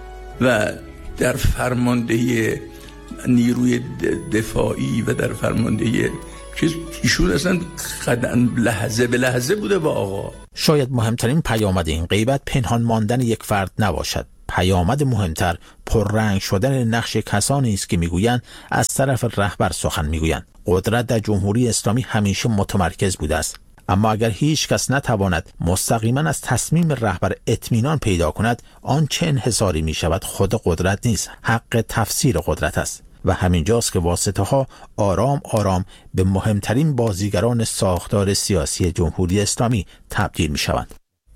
P: و در فرماندهی نیروی دفاعی و در فرماندهی چیز ایشون اصلا قدم لحظه به لحظه بوده با آقا.
K: شاید مهمترین پیامد این غیبت پنهان ماندن یک فرد نباشد. پیامد مهمتر پررنگ شدن نقش کسانی است که میگویند از طرف رهبر سخن میگویند. قدرت در جمهوری اسلامی همیشه متمرکز بوده است، اما اگر هیچ کس نتواند مستقیما از تصمیم رهبر اطمینان پیدا کند، آن چه انحصاری می شود خود قدرت نیست، حق تفسیر قدرت است. و همینجاست که واسطه ها آرام آرام به مهمترین بازیگران ساختار سیاسی جمهوری اسلامی تبدیل می شوند.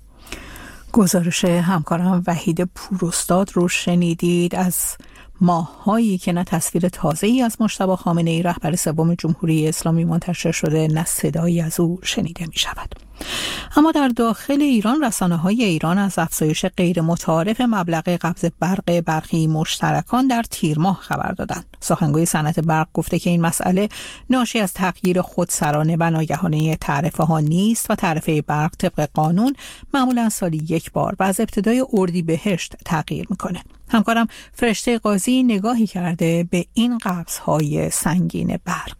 B: گزارش همکارم وحید پوراستاد رو شنیدید. از ماهایی که نه تصویر تازه‌ای از مجتبی خامنه‌ای رهبر سوم جمهوری اسلامی منتشر شده، نه صدایی از او شنیده می شود. اما در داخل ایران رسانه‌های ایران از افزایش غیر متعارف مبلغ قبض برق برخی مشترکان در تیر ماه خبر دادند. سخنگوی صنعت برق گفته که این مسئله ناشی از تغییر خودسرانه و ناگهانه تعرفه ها نیست و تعرفه برق طبق قانون معمولا سالی یک بار و از ابتدای اردیبهشت تغییر میکنه. همکارم فرشته قاضی نگاهی کرده به این قبض‌های سنگین برق.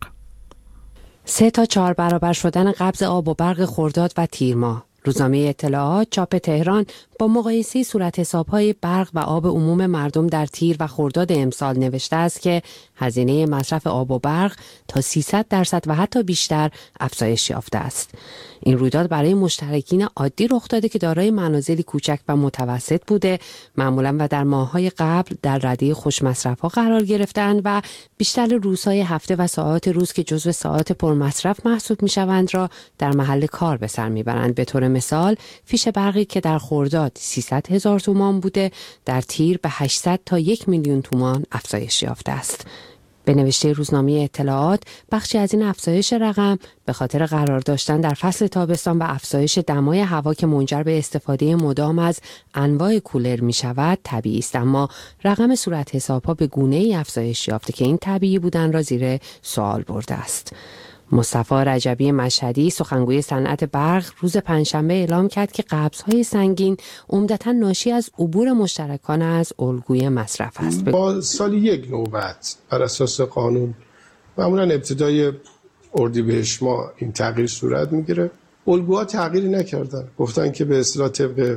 Q: سه تا چهار برابر شدن قبض آب و برق خرداد و تیر ماه. روزنامه اطلاعات چاپ تهران با مقایسه صورت حساب‌های برق و آب عموم مردم در تیر و خرداد امسال نوشته است که هزینه مصرف آب و برق تا سیصد درصد و حتی بیشتر افزایش یافته است. این رویداد برای مشترکین عادی رخ داده که دارای منازلی کوچک و متوسط بوده معمولا و در ماه‌های قبل در رده خوشمصرف‌ها قرار گرفتند و بیشتر روزهای هفته و ساعات روز که جزو ساعات پرمصرف محسوب می‌شوند را در محل کار به سر می‌برند. به طور مثال فیش برقی که در خرداد سیصد هزار تومان بوده در تیر به هشتصد تا یک میلیون تومان افزایش یافته است. به نوشته روزنامه اطلاعات بخشی از این افزایش رقم به خاطر قرار داشتن در فصل تابستان و افزایش دمای هوا که منجر به استفاده مدام از انواع کولر می شود طبیعی است، اما رقم صورت حسابها به گونه ای افزایش یافته که این طبیعی بودن را زیر سوال برده است. مصطفی رجبی مشهدی سخنگوی صنعت برق روز پنجشنبه اعلام کرد که قبض‌های سنگین عمدتاً ناشی از عبور مشترکان از الگوی مصرف است.
R: با سال یک نوبت بر اساس قانون معمولاً ابتدای اردیبهشت ماه این تغییر صورت میگیره. الگوها تغییری نکردن، گفتن که به اصطلاح طبق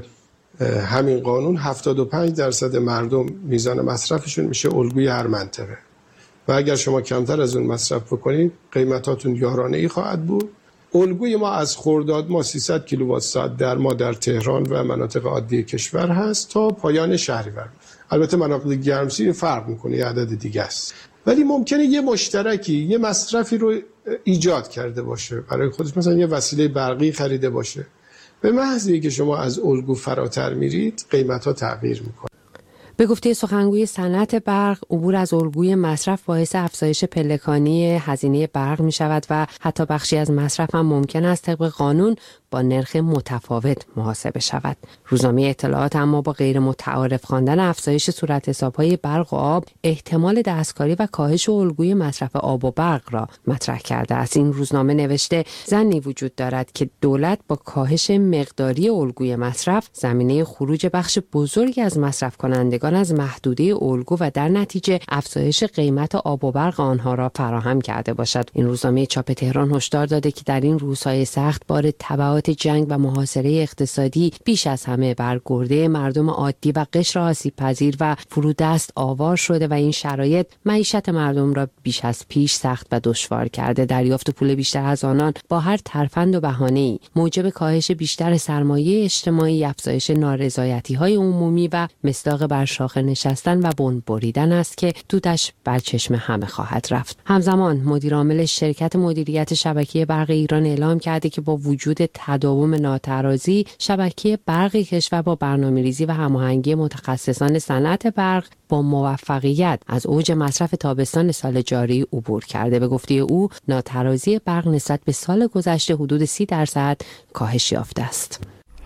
R: همین قانون هفتاد و پنج درصد مردم میزان مصرفشون میشه الگوی هر منطقه و اگر شما کمتر از اون مصرف بکنید قیمتاتون یارانه ای خواهد بود. الگوی ما از خرداد ما سیصد کیلووات ساعت در ما در تهران و مناطق عادی کشور هست تا پایان شهریور. البته مناطق گرمسیر فرق میکنه، یه عدد دیگه است، ولی ممکنه یه مشترکی یه مصرفی رو ایجاد کرده باشه برای خودش، مثلا یه وسیله برقی خریده باشه، به محض اینکه شما از الگو فراتر میرید قیمت‌ها تغییر میکنه.
Q: به گفته سخنگوی صنعت برق، عبور از الگوی مصرف باعث افزایش پلکانی هزینه برق می شود و حتی بخشی از مصرف هم ممکن است طبق قانون با نرخ متفاوت محاسبه شود. روزنامه اطلاعات اما با غیر متعارف خواندن افزایش صورت حساب‌های برق و آب احتمال دستکاری و کاهش الگوی مصرف آب و برق را مطرح کرده است. این روزنامه نوشته ظنی وجود دارد که دولت با کاهش مقداری الگوی مصرف زمینه خروج بخش بزرگی از مصرف کنندگان از محدوده الگو و در نتیجه افزایش قیمت آب و برق آنها را فراهم کرده باشد. این روزنامه چاپ تهران هشدار داده که در این روزهای سخت بار تبعات جنگ و محاصره اقتصادی بیش از همه بر گرده مردم عادی و قشر آسیب پذیر و فرودست آوار شده و این شرایط معیشت مردم را بیش از پیش سخت و دشوار کرده. دریافت پول بیشتر از آنان با هر ترفند و بهانه‌ای موجب کاهش بیشتر سرمایه اجتماعی، افزایش نارضایتی‌های عمومی و مصداق بر شاخه نشستن و بن بریدن است که دودش بر چشم همه خواهد رفت. همزمان مدیر عامل شرکت مدیریت شبکه برق ایران اعلام کرده که با وجود تداوم ناترازی شبکه برق کشور با برنامه‌ریزی و هماهنگی متخصصان صنعت برق با موفقیت از اوج مصرف تابستان سال جاری عبور کرده. به گفته او ناترازی برق نسبت به سال گذشته حدود سی درصد کاهش یافته است.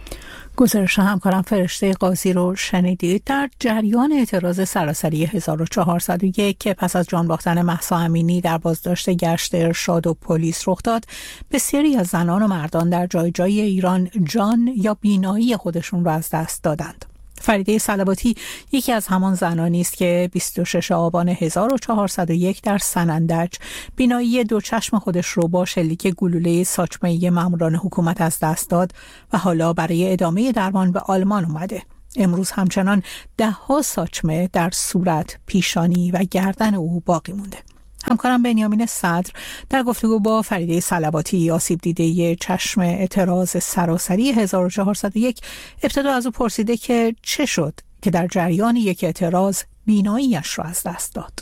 B: گزارش همکارم فرشته قاضی رو شنیدید. در جریان اعتراض سراسری هزار و چهارصد و یک که پس از جان باختن مهسا امینی در بازداشت گشت ارشاد و پلیس رخ داد، بسیاری از زنان و مردان در جای جای ایران جان یا بینایی خودشون را از دست دادند. فریده صلواتی یکی از همان زنانی است که بیست و شش آبان هزار و چهارصد و یک در سنندج بینایی دو چشم خودش رو با شلیک گلوله ساچمه‌ای ماموران حکومت از دست داد و حالا برای ادامه درمان به آلمان اومده. امروز همچنان ده ها ساچمه در صورت، پیشانی و گردن او باقی مونده. همکارم بنیامین صدر در گفتگو با فریده صلواتی آسیب دیده چشم اعتراض سراسری هزار و چهارصد و یک ابتدا از او پرسیده که چه شد که در جریان یک اعتراض بیناییش را از دست داد.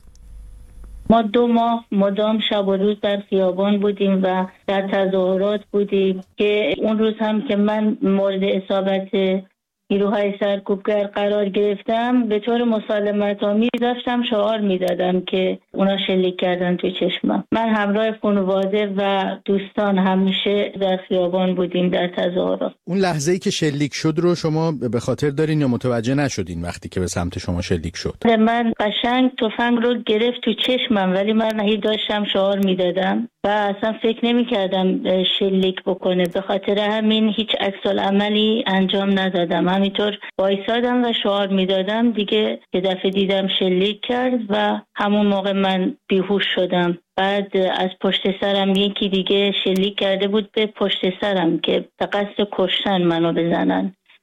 S: ما دو ماه مدام شب و روز در خیابان بودیم و در تظاهرات بودیم که اون روز هم که من مورد اصابت نیروهای سرکوبگر قرار گرفتم به طور مسالمت آمیز داشتم شعار میدادم که اونا شلیک کردن توی چشمم. من همراه خانواده و دوستان همیشه در خیابان بودیم در تظاهرات.
T: اون لحظه‌ای که شلیک شد رو شما به خاطر دارین یا متوجه نشدین وقتی که به سمت شما شلیک شد؟
S: من قشنگ تفنگ رو گرفت تو چشمم ولی من هی داشتم شعار میدادم و اصلا فکر نمی کردم شلیک بکنه. به خاطر همین هیچ عکس العملی انجام ندادم، همینطور وایسادم و شعار میدادم. دیگه یه دفعه دیدم شلیک کرد و همون موقع من بیهوش شدم. بعد از پشت سرم یکی دیگه شلیک کرده بود به پشت سرم که به قصد کشتن منو بزنن.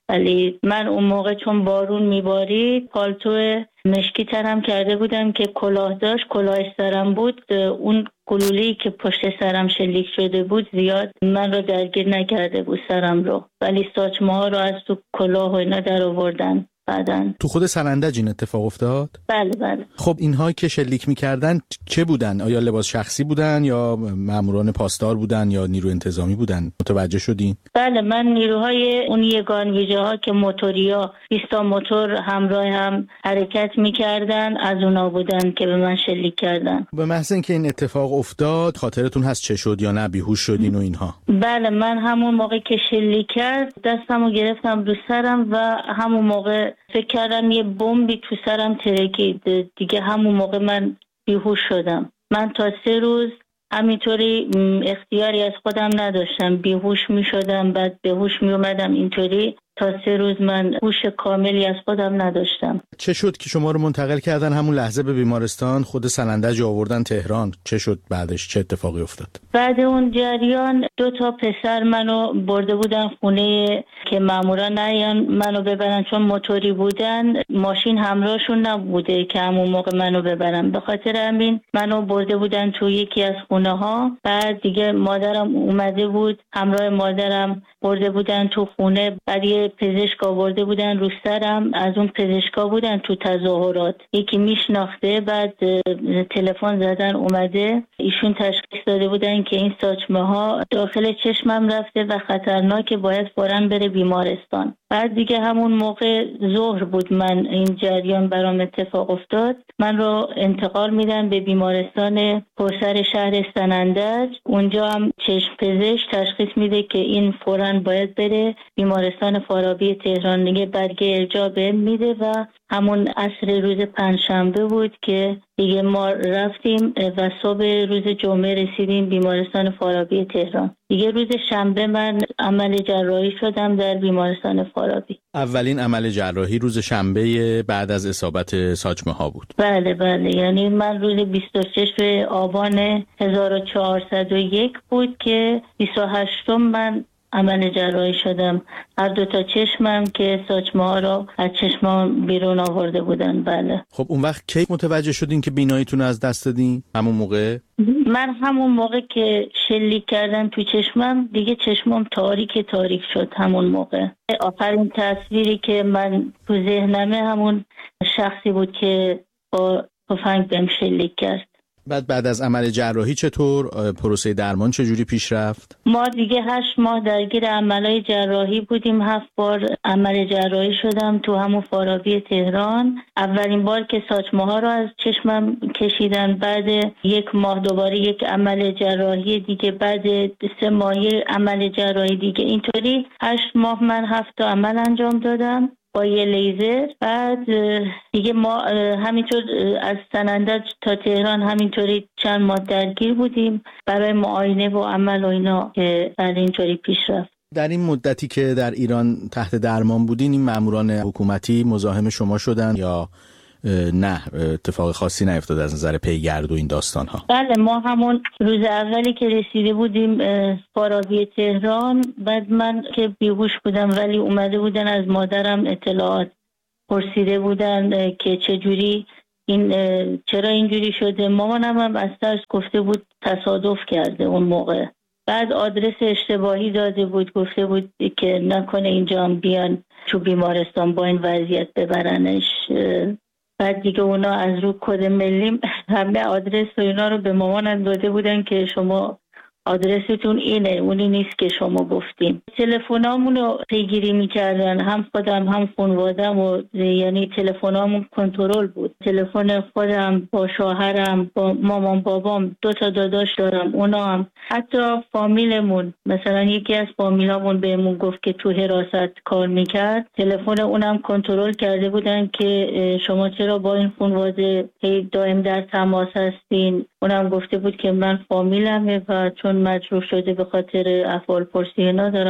S: ولی من اون موقع چون بارون میبارید پالتو مشکی تنم کرده بودم که کلاه داشت، کلاه سرم بود، اون گلوله‌ای که پشت سرم شلیک شده بود زیاد من رو درگیر نکرده بود سرم رو، ولی ساچمه ها رو از تو کلاه و اینا در آوردن بعدن.
T: تو خود سنندج این اتفاق افتاد؟
S: بله بله.
T: خب اینها که شلیک میکردن چه بودن؟ آیا لباس شخصی بودن یا ماموران پاسدار بودن یا نیرو انتظامی بودن؟ متوجه شدین؟
S: بله، من نیروهای اون یگان ویژه ها که موتوریا بیست تا موتور همراه هم حرکت میکردن از اونا بودن که به من شلیک کردن.
T: به محض اینکه این اتفاق افتاد خاطرتون هست چه شد یا نه بیهوش شدین و اینها؟
S: بله، من همون موقع که شلیک کرد دستمو گرفتم رو سرم و همون موقع فکر کردم یه بمبی تو سرم ترکید دیگه. همون موقع من بیهوش شدم. من تا سه روز همینطوری اختیاری از خودم نداشتم، بیهوش می شدم بعد بهوش می اومدم، اینطوری تا سه روز من هوش کاملی از خودم نداشتم.
T: چه شد که شما رو منتقل کردن همون لحظه به بیمارستان؟ خود سنندج آوردن تهران، چه شد بعدش؟ چه اتفاقی افتاد؟ بعد
S: اون جریان دو تا پسر منو برده بودن خونه که مامورا نیان منو ببرن چون موتوری بودن، ماشین همراهشون نبوده که همون موقع منو ببرن، به خاطر همین منو برده بودن تو یکی از خونه ها. بعد دیگه مادرم اومده بود، همراه مادرم برده بودن تو خونه. بعد یه پزشک آورده بودن رو سرم، از اون پزشکا بودن تو تظاهرات، یکی میشناخته. بعد تلفن زدن اومده، ایشون تشخیص داده بودن که این ساچمه ها داخل چشمم رفته و خطرناکه، باید فوراً بره بیمارستان. بعد دیگه همون موقع ظهر بود من این جریان برام اتفاق افتاد. من رو انتقال میدن به بیمارستان پرسر شهر سنندج. اونجا هم چشم پزشک تشخیص میده که این فوراً باید بره بیمارستان فارابی تهران. دیگه برگه ارجاع بهم میده و همون عصر روز پنجشنبه بود که دیگه ما رفتیم و صبح روز جمعه رسیدیم بیمارستان فارابی تهران. دیگه روز شنبه من عمل جراحی شدم در بیمارستان فارابی.
T: اولین عمل جراحی روز شنبه بعد از اصابت ساچمه ها بود؟
S: بله بله، یعنی من روز بیست و شش آبان هزار و چهارصد و یک بود که بیست و هشتم من عمل جراحی شدم. هر دو تا چشمم که ساچمه ها رو از چشمام بیرون آورده بودن. بله.
T: خب اون وقت کی متوجه شدین که بیناییتون از دست دادین؟ همون موقع؟
S: من همون موقع که شلیک کردن تو چشمم دیگه چشمام تاریک تاریک شد. همون موقع آخرین تصویری که من تو ذهنمه همون شخصی بود که با تفنگ بهم شلیک کرد.
T: بعد بعد از عمل جراحی چطور؟ پروسه درمان چجوری پیش رفت؟
S: ما دیگه هشت ماه درگیر عملای جراحی بودیم. هفت بار عمل جراحی شدم تو همون فارابی تهران. اولین بار که ساچمه ها رو از چشمم کشیدن، بعد یک ماه دوباره یک عمل جراحی دیگه، بعد سه ماهی عمل جراحی دیگه. اینطوری هشت ماه من هفت تا عمل انجام دادم با یه لیزر. بعد دیگه ما همینطور از سنندج تا تهران همینطوری چند ماه درگیر بودیم برای معاینه و عمل و اینا که بعد اینطوری پیش رفت.
T: در این مدتی که در ایران تحت درمان بودین این ماموران حکومتی مزاحم شما شدن یا نه اتفاق خاصی نیفتاد از نظر پیگرد و این داستان ها؟
S: بله، ما همون روز اولی که رسیده بودیم فارابی تهران، بعد من که بیهوش بودم ولی اومده بودن از مادرم اطلاعات پرسیده بودن که چجوری این چرا اینجوری شده. مامانم هم از ترس گفته بود تصادف کرده اون موقع. بعد آدرس اشتباهی داده بود، گفته بود که نکنه اینجا هم بیان تو بیمارستان با این وضعیت ببرنش. بعد دیگه اونا از رو کد ملی همه آدرس و اینا رو به مامانم داده بودن که شما آدرستون اینه، اونی نیست که شما گفتیم. تلفنامون رو پیگیری میکردن، هم خودم هم خانوادم، و یعنی تلفنامون کنترل بود. تلفن خودم با شوهرم با مامان بابام، دو تا داداش دارم، اونا هم، حتی فامیلمون، مثلا یکی از فامیلامون بهمون گفت که تو حراست کار میکرد، تلفن اونم کنترل کرده بودن که شما چرا با این خانواده دائم در تماس هستین. اونم گفته بود که من فامیلمه و چون مجروح شده به خاطر احوال پرسی ندارم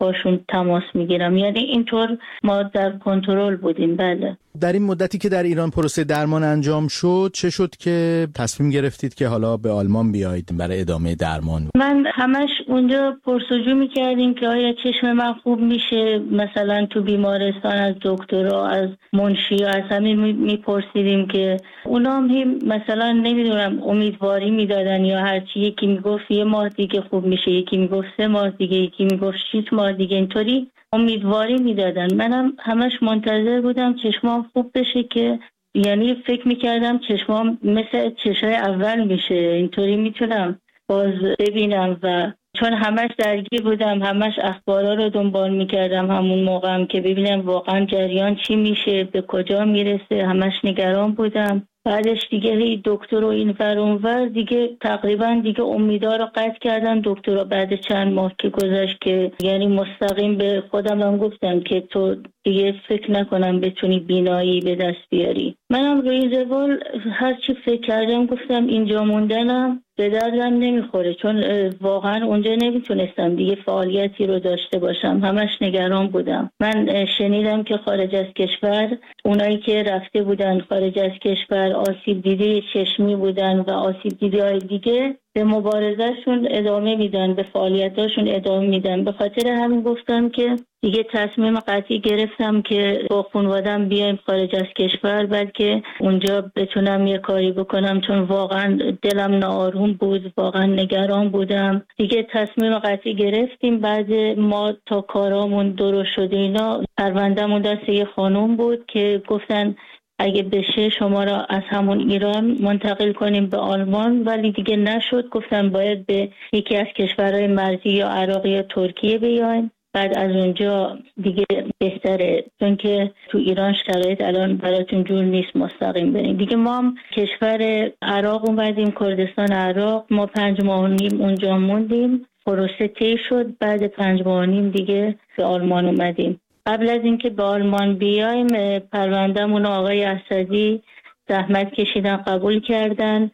S: باشون تماس میگیرم. یعنی اینطور ما در کنترل بودیم. بله.
T: در این مدتی که در ایران پروسه درمان انجام شد چه شد که تصمیم گرفتید که حالا به آلمان بیایید برای ادامه درمان؟
S: من همش اونجا پرسجو میکردیم که آیا چشم من خوب میشه، مثلا تو بیمارستان از دکترها، از منشی، از همین میپرسیدیم که اونا هم مثلا نمیدونم امیدواری میدادن یا هرچی، یکی میگفت یه ماه دیگه خوب میشه، یکی میگفت سه ماه دیگه، یکی میگفت شش ماه دیگه، اینطوری امیدواری میدادن. منم همش منتظر بودم چشمام خوب بشه که یعنی فکر میکردم چشمام مثل چشای اول میشه، اینطوری میتونم باز ببینم. و چون همش درگیر بودم، همش اخبارا رو دنبال میکردم همون موقعم که ببینم واقعا جریان چی میشه، به کجا میرسه، همش نگران بودم. بعدش دیگه هی دکتر و این ور اون ور دیگه تقریبا دیگه امیدا رو قطع کردن دکترها. بعد چند ماه که گذشت که یعنی مستقیم به خودم هم گفتم که تو دیگه فکر نکنم بتونی بینایی به دست بیاری. منم روی زوال هر چی فکر کردم گفتم اینجا موندنم به دردم نمیخوره، چون واقعا اونجا نمیتونستم دیگه فعالیتی رو داشته باشم، همش نگران بودم. من شنیدم که خارج از کشور اونایی که رفته بودن خارج از کشور آسیب دیده چشمی بودن و آسیب دیده های دیگه به مبارزهشون ادامه میدن، به فعالیتاشون ادامه میدن. به خاطر همین گفتم که دیگه تصمیم قطعی گرفتم که با خانواده‌ام بیایم خارج از کشور، بلکه اونجا بتونم یه کاری بکنم، چون واقعا دلم ناآروم بود، واقعا نگران بودم. دیگه تصمیم قطعی گرفتیم. بعد ما تا کارامون درست شده اینا پرونده‌مون دست یه خانم بود که گفتن اگه بشه شما را از همون ایران منتقل کنیم به آلمان، ولی دیگه نشد. گفتن باید به یکی از کشورهای مرزی یا عراق یا ترکیه بیاین، بعد از اونجا دیگه بهتره، چون که تو ایران شرایط الان براتون جور نیست مستقیم بریم. دیگه ما هم کشور عراق اومدیم، کردستان عراق. ما پنج ماه و نیم اونجا موندیم، پروسه طی شد. بعد پنج ماه و نیم دیگه به آلمان اومدیم. قبل از اینکه به آلمان بیایم پروندهمون آقای اسدی زحمت کشیدن، قبول کردن.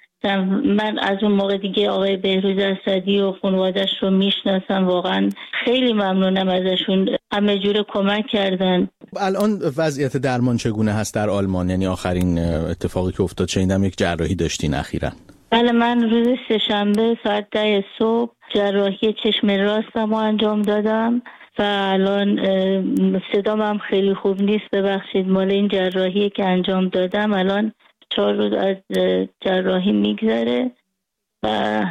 S: من از اون موقع دیگه آقای بهروز اسدی و خانواده‌اش رو میشناسم، واقعا خیلی ممنونم ازشون، همه جور کمک کردن.
T: الان وضعیت درمان چگونه هست در آلمان؟ یعنی آخرین اتفاقی که افتاد شنیدم یک جراحی داشتین اخیراً.
S: بله، من روز سه‌شنبه ساعت ده صبح جراحی چشم راستم رو انجام دادم و الان صدام هم خیلی خوب نیست، ببخشید، مال این جراحی که انجام دادم. الان چهار روز از جراحی میگذره و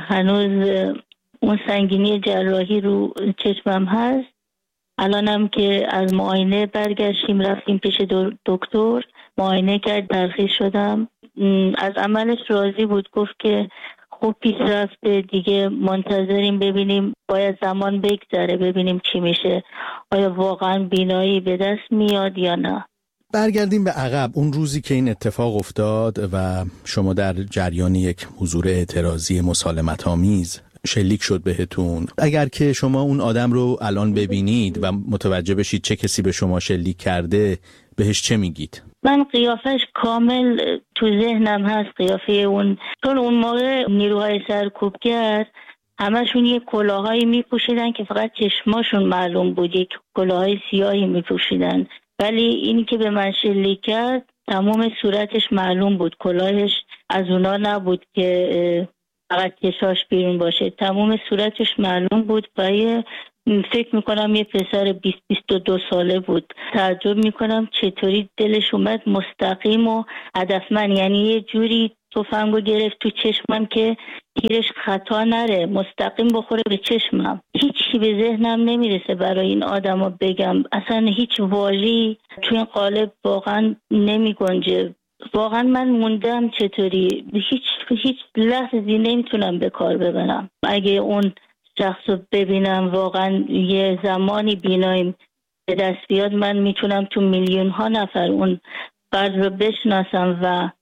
S: هنوز اون سنگینی جراحی رو چشمم هست. الانم که از معاینه برگشتیم رفتیم پیش دکتر، معاینه کرد، ترخیص شدم. از عملش راضی بود، گفت که خوب پیش رفته، دیگه منتظریم ببینیم، باید زمان بگذره ببینیم چی میشه، آیا واقعا بینایی به دست میاد یا نه.
T: برگردیم به عقب، اون روزی که این اتفاق افتاد و شما در جریان یک حضور اعتراضی مسالمت‌آمیز شلیک شد بهتون، اگر که شما اون آدم رو الان ببینید و متوجه بشید چه کسی به شما شلیک کرده، بهش چه میگید؟
S: من قیافش کامل تو ذهنم هست، قیافه اون، چون اون موقع نیروهای سرکوبگر همشون یه کلاهایی میپوشیدن که فقط چشماشون معلوم بود، یک کلاهای سیاهی میپوشیدن، ولی اینی که به من شلیک کرد تمام صورتش معلوم بود، کلاهش از اونا نبود که فقط چشاش بیرون باشه، تمام صورتش معلوم بود و یه فکر میکنم یه پسر بیست بیست و دو ساله بود. تعجب میکنم چطوری دلش اومد مستقیم و هدفمند، یعنی یه جوری تفنگو گرفت تو چشمم که تیرش خطا نره، مستقیم بخوره به چشمم. هیچی به ذهنم نمیرسه برای این آدمو بگم، اصلا هیچ واژه‌ای تو این قالب واقعا نمیگنجه. واقعا من موندم چطوری، هیچ هیچ لحظه‌ای نمیتونم به کار ببرم. اگه اون شخص رو ببینم واقعا یه زمانی بیناییم به دست بیاد، من میتونم تو میلیون ها نفر اون فرد رو بشناسم و